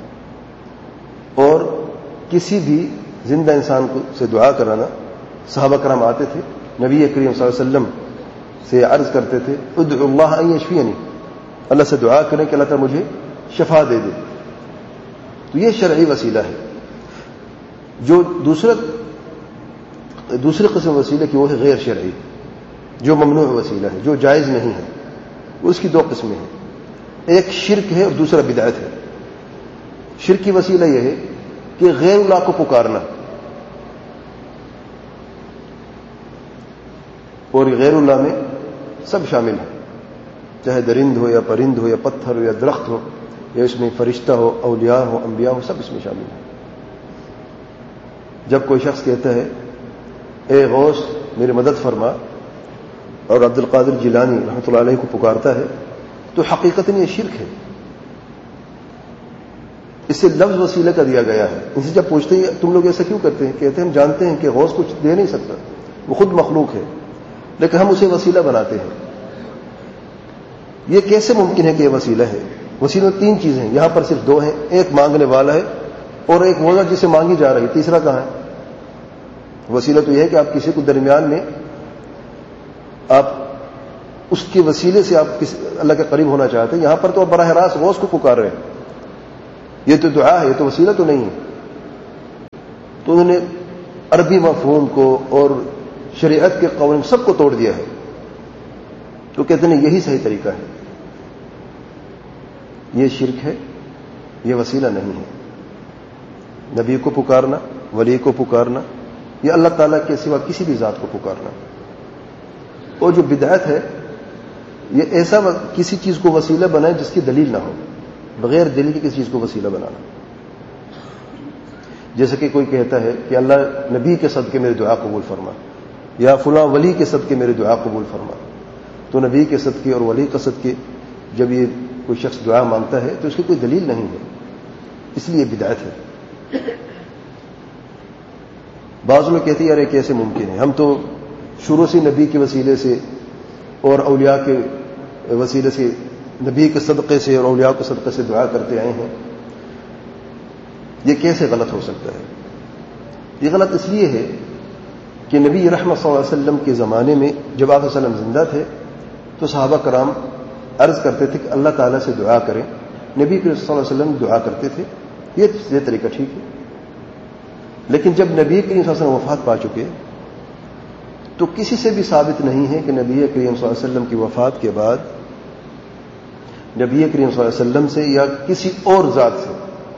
A: اور کسی بھی زندہ انسان کو سے دعا کرانا، صحابہ کرام آتے تھے نبی کریم صلی اللہ علیہ وسلم سے عرض کرتے تھے ادعو اللہ ان یشفینی، اللہ سے دعا کریں کہ اللہ تعالیٰ مجھے شفا دے دے. تو یہ شرعی وسیلہ ہے. جو دوسرا دوسری قسم وسیلہ کی وہ ہے غیر شرعی، جو ممنوع وسیلہ ہے، جو جائز نہیں ہے. اس کی دو قسمیں ہیں، ایک شرک ہے اور دوسرا بدعت ہے. شرک کی وسیلہ یہ ہے کہ غیر اللہ کو پکارنا، اور غیر اللہ میں سب شامل ہے، چاہے درند ہو یا پرند ہو یا پتھر ہو یا درخت ہو یا اس میں فرشتہ ہو، اولیاء ہو، انبیاء ہو، سب اس میں شامل ہے. جب کوئی شخص کہتا ہے اے غوث میری مدد فرما، اور عبد القادر جیلانی رحمۃ اللہ علیہ کو پکارتا ہے، تو حقیقتاً یہ شرک ہے. اس سے لفظ وسیلہ کا دیا گیا ہے. ان سے جب پوچھتے ہیں تم لوگ ایسا کیوں کرتے ہیں، کہتے ہیں ہم جانتے ہیں کہ غوث کچھ دے نہیں سکتا، وہ خود مخلوق ہے، لیکن ہم اسے وسیلہ بناتے ہیں. یہ کیسے ممکن ہے کہ یہ وسیلہ ہے؟ وسیلہ تین چیزیں ہیں، یہاں پر صرف دو ہیں، ایک مانگنے والا ہے اور ایک وہ جسے مانگی جا رہی ہے. تیسرا کہاں ہے؟ وسیلہ تو یہ ہے کہ آپ کسی کو درمیان میں آپ اس کے وسیلے سے آپ کس اللہ کے قریب ہونا چاہتے ہیں. یہاں پر تو آپ براہ راست غوث کو پکار رہے ہیں. یہ تو دعا ہے, یہ تو وسیلہ تو نہیں ہے. تو انہوں نے عربی مفہوم کو اور شریعت کے قوانین سب کو توڑ دیا ہے. تو کہتے ہیں یہی صحیح طریقہ ہے. یہ شرک ہے, یہ وسیلہ نہیں ہے. نبی کو پکارنا, ولی کو پکارنا, یہ اللہ تعالیٰ کے سوا کسی بھی ذات کو پکارنا. اور جو بدعت ہے یہ ایسا کسی چیز کو وسیلہ بنائے جس کی دلیل نہ ہو, بغیر دلیل کی کسی چیز کو وسیلہ بنانا. جیسے کہ کوئی کہتا ہے کہ اللہ نبی کے صدقے میری دعا قبول فرما, یا فلاں ولی کے صدقے میری دعا قبول فرما. تو نبی کے صدقے اور ولی کے صدقے جب یہ کوئی شخص دعا مانگتا ہے تو اس کی کوئی دلیل نہیں ہے, اس لیے بدعت ہے. بعض لوگ کہتے ہیں یار یہ کیسے ممکن ہے, ہم تو شروع سے نبی کے وسیلے سے اور اولیاء کے وسیلے سے, نبی کے صدقے سے اور اولیاء کے صدقے سے دعا کرتے آئے ہیں, یہ کیسے غلط ہو سکتا ہے؟ یہ غلط اس لیے ہے کہ نبی رحمت صلی اللہ علیہ وسلم کے زمانے میں جب آپ صلی اللہ علیہ وسلم زندہ تھے تو صحابہ کرام عرض کرتے تھے کہ اللہ تعالیٰ سے دعا کریں. نبی صلی اللہ علیہ وسلم دعا کرتے تھے, یہ طریقہ ٹھیک ہے. لیکن جب نبی کریم صلی اللہ علیہ وسلم وفات پا چکے تو کسی سے بھی ثابت نہیں ہے کہ نبی کریم صلی اللہ علیہ وسلم کی وفات کے بعد نبی کریم صلی اللہ علیہ وسلم سے یا کسی اور ذات سے,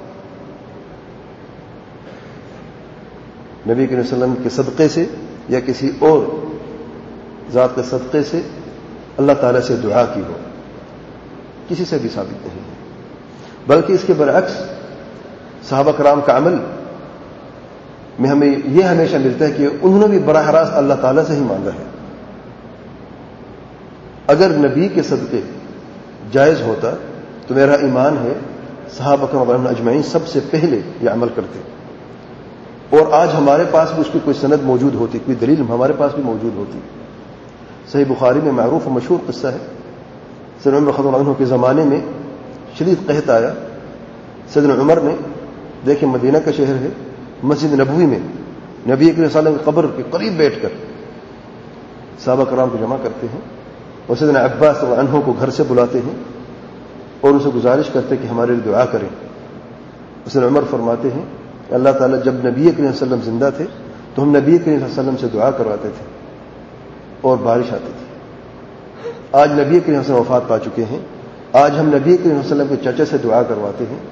A: نبی کریم صلی اللہ علیہ وسلم کے صدقے سے یا کسی اور ذات کے صدقے سے اللہ تعالیٰ سے دعا کی ہو, کسی سے بھی ثابت نہیں ہے. بلکہ اس کے برعکس صحابہ کرام کا عمل میں ہمیں یہ ہمیشہ ملتا ہے کہ انہوں نے بھی براہ راست اللہ تعالیٰ سے ہی مانگا ہے. اگر نبی کے صدقے جائز ہوتا تو میرا ایمان ہے صحابہ کرام اجمعین سب سے پہلے یہ عمل کرتے, اور آج ہمارے پاس بھی اس کی کوئی سند موجود ہوتی, کوئی دلیل ہمارے پاس بھی موجود ہوتی. صحیح بخاری میں معروف و مشہور قصہ ہے, سیدنا عمر رضی اللہ عنہ کے زمانے میں شدید قحط آیا. سیدنا عمر نے دیکھیں مدینہ کا شہر ہے, مسجد نبوی میں نبی کریم صلی اللہ علیہ وسلم کی قبر کے قریب بیٹھ کر صحابہ کرام کو جمع کرتے ہیں اور سیدنا عباس رضی اللہ عنہ کو گھر سے بلاتے ہیں اور ان سے گزارش کرتے کہ ہمارے لیے دعا کریں. سیدنا عمر فرماتے ہیں کہ اللہ تعالیٰ جب نبی کریم صلی اللہ علیہ وسلم زندہ تھے تو ہم نبی کریم صلی اللہ علیہ وسلم سے دعا کرواتے تھے اور بارش آتی تھی. آج نبی کریم صلی اللہ علیہ وسلم وفات پا چکے ہیں, آج ہم نبی کریم صلی اللہ علیہ وسلم کے چچا سے دعا کرواتے ہیں.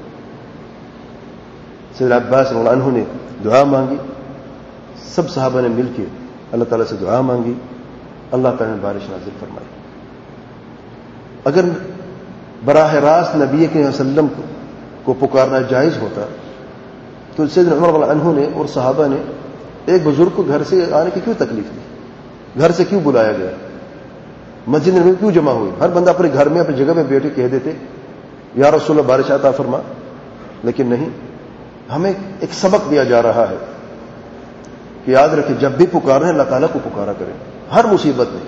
A: سیدنا عباس رضی اللہ عنہ نے دعا مانگی, سب صحابہ نے مل کے اللہ تعالیٰ سے دعا مانگی, اللہ تعالیٰ نے بارش نازل فرمائی. اگر براہ راست نبی کریم صلی اللہ علیہ وسلم کو پکارنا جائز ہوتا تو سیدنا عمر رضی اللہ عنہ نے اور صحابہ نے ایک بزرگ کو گھر سے آنے کی کیوں تکلیف دی, گھر سے کیوں بلایا گیا, مسجد میں کیوں جمع ہوئی؟ ہر بندہ اپنے گھر میں اپنی جگہ میں بیٹھے کہہ دیتے یا رسول اللہ بارش عطا فرما. لیکن نہیں, ہمیں ایک سبق دیا جا رہا ہے کہ یاد رکھیں جب بھی پکاریں اللہ تعالیٰ کو پکارا کریں ہر مصیبت میں.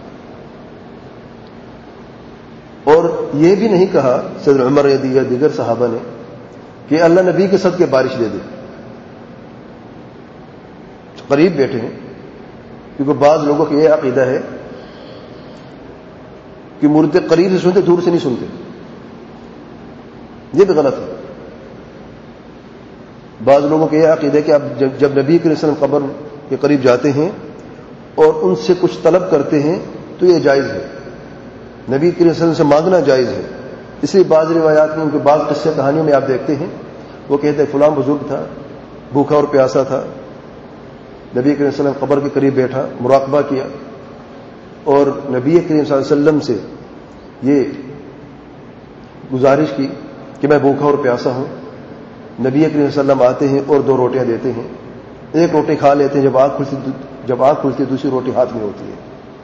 A: اور یہ بھی نہیں کہا سیدنا عمر یا دیگر صحابہ نے کہ اللہ نبی کے صدقے بارش دے دے. قریب بیٹھے ہیں, کیونکہ بعض لوگوں کا یہ عقیدہ ہے کہ مردے قریب سے سنتے دور سے نہیں سنتے, یہ بھی غلط ہے. بعض لوگوں کا یہ عقیدہ ہے کہ آپ جب, جب نبی کریم صلی اللہ علیہ وسلم قبر کے قریب جاتے ہیں اور ان سے کچھ طلب کرتے ہیں تو یہ جائز ہے, نبی کریم صلی اللہ علیہ وسلم سے مانگنا جائز ہے. اس لیے بعض روایات میں ان کے بعض قصے کہانیوں میں آپ دیکھتے ہیں وہ کہتے ہیں فلاں بزرگ تھا, بھوکا اور پیاسا تھا, نبی کریم صلی اللہ علیہ وسلم قبر کے قریب بیٹھا, مراقبہ کیا اور نبی کریم صلی اللہ علیہ وسلم سے یہ گزارش کی کہ میں بھوکا اور پیاسا ہوں. نبی کریم صلی اللہ علیہ وسلم آتے ہیں اور دو روٹیاں دیتے ہیں, ایک روٹی کھا لیتے ہیں, جب آنکھ کھلتی جب آنکھ کھلتی دوسری روٹی ہاتھ میں ہوتی ہے.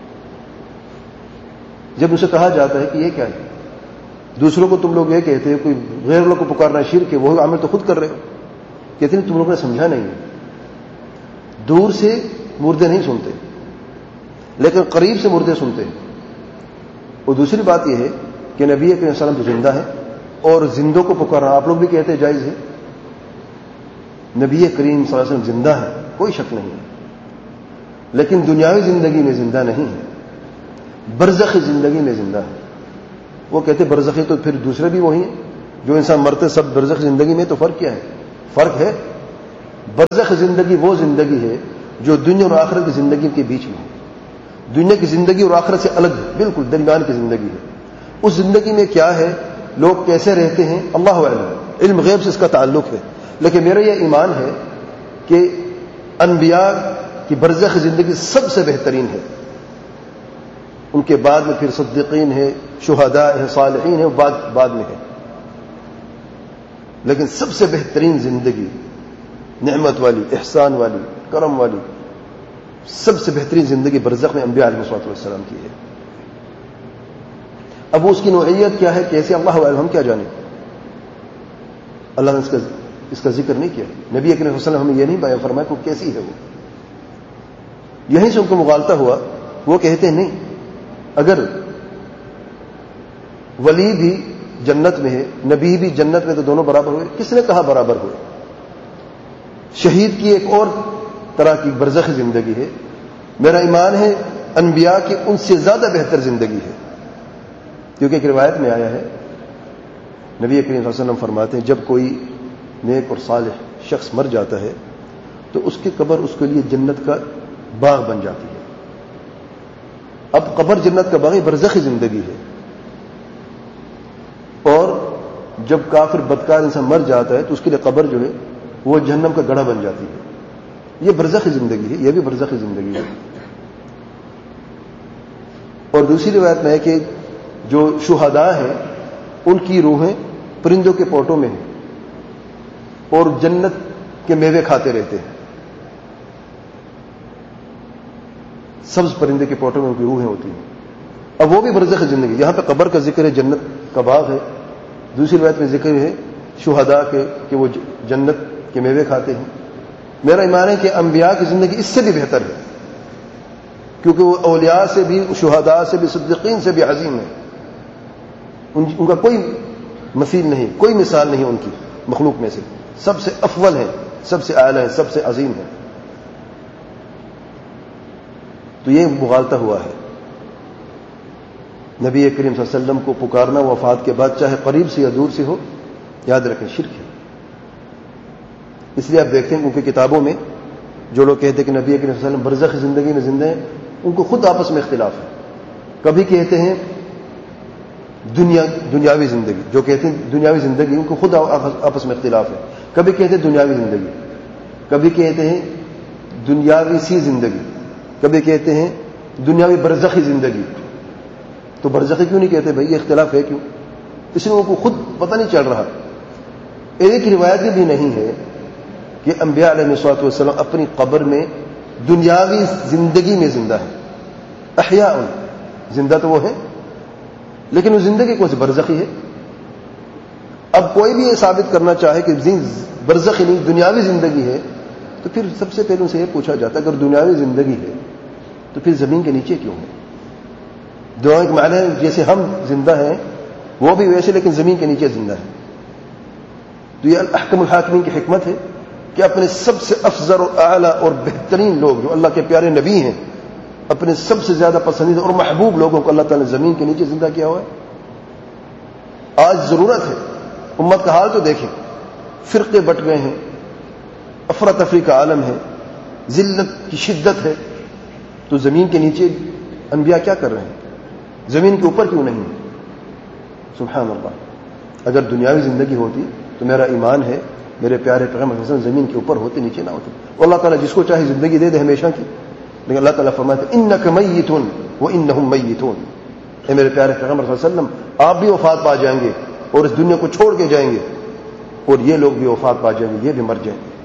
A: جب اسے کہا جاتا ہے کہ یہ کیا ہے, دوسروں کو تم لوگ یہ کہتے ہیں کوئی غیر لوگ کو پکارنا شرک ہے, وہی عمل تو خود کر رہے ہو. کہتے ہیں تم لوگوں نے سمجھا نہیں ہے, دور سے مردے نہیں سنتے لیکن قریب سے مردے سنتے ہیں. اور دوسری بات یہ ہے کہ نبی کریم صلی اللہ علیہ وسلم زندہ ہے اور زندوں کو پکارنا آپ لوگ بھی کہتے ہیں جائز ہے. نبی کریم صلی اللہ علیہ وسلم زندہ ہے, کوئی شک نہیں ہے, لیکن دنیاوی زندگی میں زندہ نہیں ہے. برزخی زندگی میں زندہ ہے. وہ کہتے برزخی تو پھر دوسرے بھی وہی ہیں جو انسان مرتے سب برزخ زندگی میں. تو فرق کیا ہے؟ فرق ہے برزخ زندگی وہ زندگی ہے جو دنیا اور آخرت کی زندگی کے بیچ میں ہے. دنیا کی زندگی اور آخرت سے الگ ہے، بالکل درمیان کی زندگی ہے. اس زندگی میں کیا ہے، لوگ کیسے رہتے ہیں، اللہ اعلم، علم غیب سے اس کا تعلق ہے. لیکن میرا یہ ایمان ہے کہ انبیاء کی برزخ زندگی سب سے بہترین ہے. ان کے بعد میں پھر صدیقین ہے، شہداء ہے، صالحین ہے، بعد بعد میں ہے. لیکن سب سے بہترین زندگی، نعمت والی، احسان والی، کرم والی، سب سے بہترین زندگی برزخ میں انبیاء علیہ الصلوۃ والسلام کی ہے. اب اس کی نوعیت کیا ہے، کیسے، اللہ اعلم، ہم کیا جانیں. اللہ نے اس کا اس کا ذکر نہیں کیا. نبی اکرم صلی اللہ علیہ وسلم ہمیں یہ نہیں بیان فرمایا کہ کیسی ہے وہ. یہیں سے ان کو مغالطہ ہوا. وہ کہتے ہیں نہیں، اگر ولی بھی جنت میں ہے، نبی بھی جنت میں، تو دونوں برابر ہوئے. کس نے کہا برابر ہوئے؟ شہید کی ایک اور طرح کی برزخی زندگی ہے. میرا ایمان ہے انبیاء کی ان سے زیادہ بہتر زندگی ہے. کیونکہ ایک روایت میں آیا ہے، نبی کریم صلی اللہ علیہ وسلم فرماتے ہیں جب کوئی نیک اور صالح شخص مر جاتا ہے تو اس کی قبر اس کے لیے جنت کا باغ بن جاتی ہے. اب قبر جنت کا باغ برزخی زندگی ہے. اور جب کافر بدکار انسان مر جاتا ہے تو اس کے لیے قبر جو ہے وہ جہنم کا گڑھا بن جاتی ہے. یہ برزخی زندگی ہے، یہ بھی برزخی زندگی ہے. اور دوسری روایت میں ہے کہ جو شہداء ہیں ان کی روحیں پرندوں کے پوٹوں میں ہیں اور جنت کے میوے کھاتے رہتے ہیں. سبز پرندے کے پوٹوں میں ان کی روحیں ہوتی ہیں. اب وہ بھی برزخ زندگی. یہاں پہ قبر کا ذکر ہے، جنت کا باغ ہے. دوسری روایت میں ذکر ہے شہداء کے کہ وہ جنت کے میوے کھاتے ہیں. میرا ایمان ہے کہ انبیاء کی زندگی اس سے بھی بہتر ہے، کیونکہ وہ اولیاء سے بھی، شہداء سے بھی، صدیقین سے بھی عظیم ہے. ان کا کوئی مثیل نہیں، کوئی مثال نہیں ان کی مخلوق میں سے. سب سے افضل ہیں، سب سے اعلیٰ ہیں، سب سے عظیم ہیں. تو یہ مغالطہ ہوا ہے. نبی کریم صلی اللہ علیہ وسلم کو پکارنا وفات کے بعد، چاہے قریب سے یا دور سے ہو، یاد رکھیں شرک ہے. اس لیے آپ دیکھتے ہیں ان کی کتابوں میں جو لوگ کہتے ہیں کہ نبی کریم صلی اللہ علیہ وسلم برزخ زندگی میں زندہ ہیں، ان کو خود آپس میں اختلاف ہے. کبھی کہتے ہیں دنیا دنیاوی زندگی، جو کہتے ہیں دنیاوی زندگی، ان کو خود آپس میں اختلاف ہے. کبھی کہتے ہیں دنیاوی زندگی، کبھی کہتے ہیں دنیاوی سی زندگی، کبھی کہتے ہیں دنیاوی برزخی زندگی. تو برزخی کیوں نہیں کہتے بھائی؟ یہ اختلاف ہے کیوں؟ اس لیے ان کو خود پتہ نہیں چل رہا. ایک روایت بھی نہیں ہے کہ انبیاء علیہ الصلوۃ والسلام اپنی قبر میں دنیاوی زندگی میں زندہ ہے. احیاء، زندہ تو وہ ہے لیکن وہ زندگی کون سی برزخی ہے. اب کوئی بھی یہ ثابت کرنا چاہے کہ برزخی نہیں دنیاوی زندگی ہے، تو پھر سب سے پہلے ان سے یہ پوچھا جاتا ہے اگر دنیاوی زندگی ہے تو پھر زمین کے نیچے کیوں ہے؟ دعا کے معنی ہے جیسے ہم زندہ ہیں وہ بھی ویسے، لیکن زمین کے نیچے زندہ ہے. تو یہ احکم الحاکمین کی حکمت ہے کہ اپنے سب سے افضل اور اعلیٰ اور بہترین لوگ جو اللہ کے پیارے نبی ہیں، اپنے سب سے زیادہ پسندیدہ اور محبوب لوگوں کو اللہ تعالیٰ نے زمین کے نیچے زندہ کیا ہوا ہے. آج ضرورت ہے، امت کا حال تو دیکھیں، فرقے بٹ گئے ہیں، افراتفری کا عالم ہے، ذلت کی شدت ہے. تو زمین کے نیچے انبیاء کیا کر رہے ہیں؟ زمین کے اوپر کیوں نہیں؟ سبحان اللہ. اگر دنیاوی زندگی ہوتی تو میرا ایمان ہے میرے پیارے پیغمبر صلی اللہ علیہ وسلم زمین کے اوپر ہوتے، نیچے نہ ہوتے. اللہ تعالیٰ جس کو چاہے زندگی دے دے ہمیشہ کی، لیکن اللہ تعالیٰ فرماتے ہیں انک میت وانہم میتون. اے میرے پیارے پیغمبر صلی اللہ علیہ وسلم، آپ بھی وفات پا جائیں گے اور اس دنیا کو چھوڑ کے جائیں گے، اور یہ لوگ بھی وفات پا جائیں گے، یہ بھی مر جائیں گے.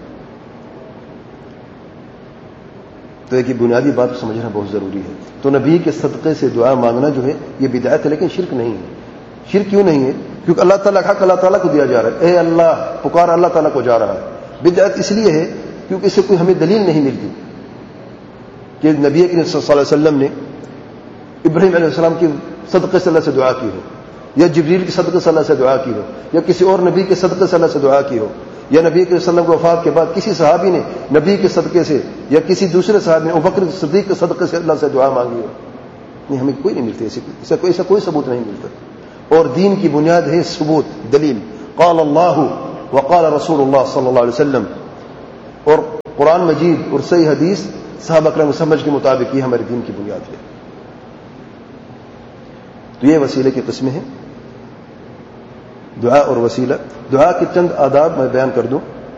A: تو ایک بنیادی بات سمجھنا بہت ضروری ہے. تو نبی کے صدقے سے دعا مانگنا جو ہے یہ بدعت ہے، لیکن شرک نہیں ہے. شرک کیوں نہیں ہے؟ کیونکہ اللہ تعالیٰ کا حق اللہ تعالیٰ کو دیا جا رہا ہے. اے اللہ، پکار اللہ تعالیٰ کو جا رہا ہے. بدعت اس لیے ہے کیونکہ اس سے کوئی ہمیں دلیل نہیں ملتی کہ نبی کریم صلی اللہ علیہ وسلم نے ابراہیم علیہ السلام کی صدقے سے اللہ سے دعا کی ہو، یا جبریل کی صدقے سے اللہ سے دعا کی ہو، یا کسی اور نبی کے صدقے سے اللہ سے دعا کی ہو، یا نبی کے وسلم کو وفات کے بعد کسی صحابی نے نبی کے صدقے سے یا کسی دوسرے صحابی نے ابوبکر صدیق کے صدقے سے اللہ سے دعا مانگی ہو. نہیں, ہمیں کوئی نہیں ملتی, ایسا کوئی ایسا کوئی ثبوت نہیں ملتا. اور دین کی بنیاد ہے ثبوت, دلیل. قال اللہ وقال رسول اللہ صلی اللہ علیہ وسلم, اور قرآن مجید اور صحیح حدیث صحابہ کرام سمجھ کے مطابق یہ ہمارے دین کی بنیاد ہے. تو یہ وسیلے کی قسمیں ہیں, دعا اور وسیلہ. دعا کے چند آداب میں بیان کر دوں.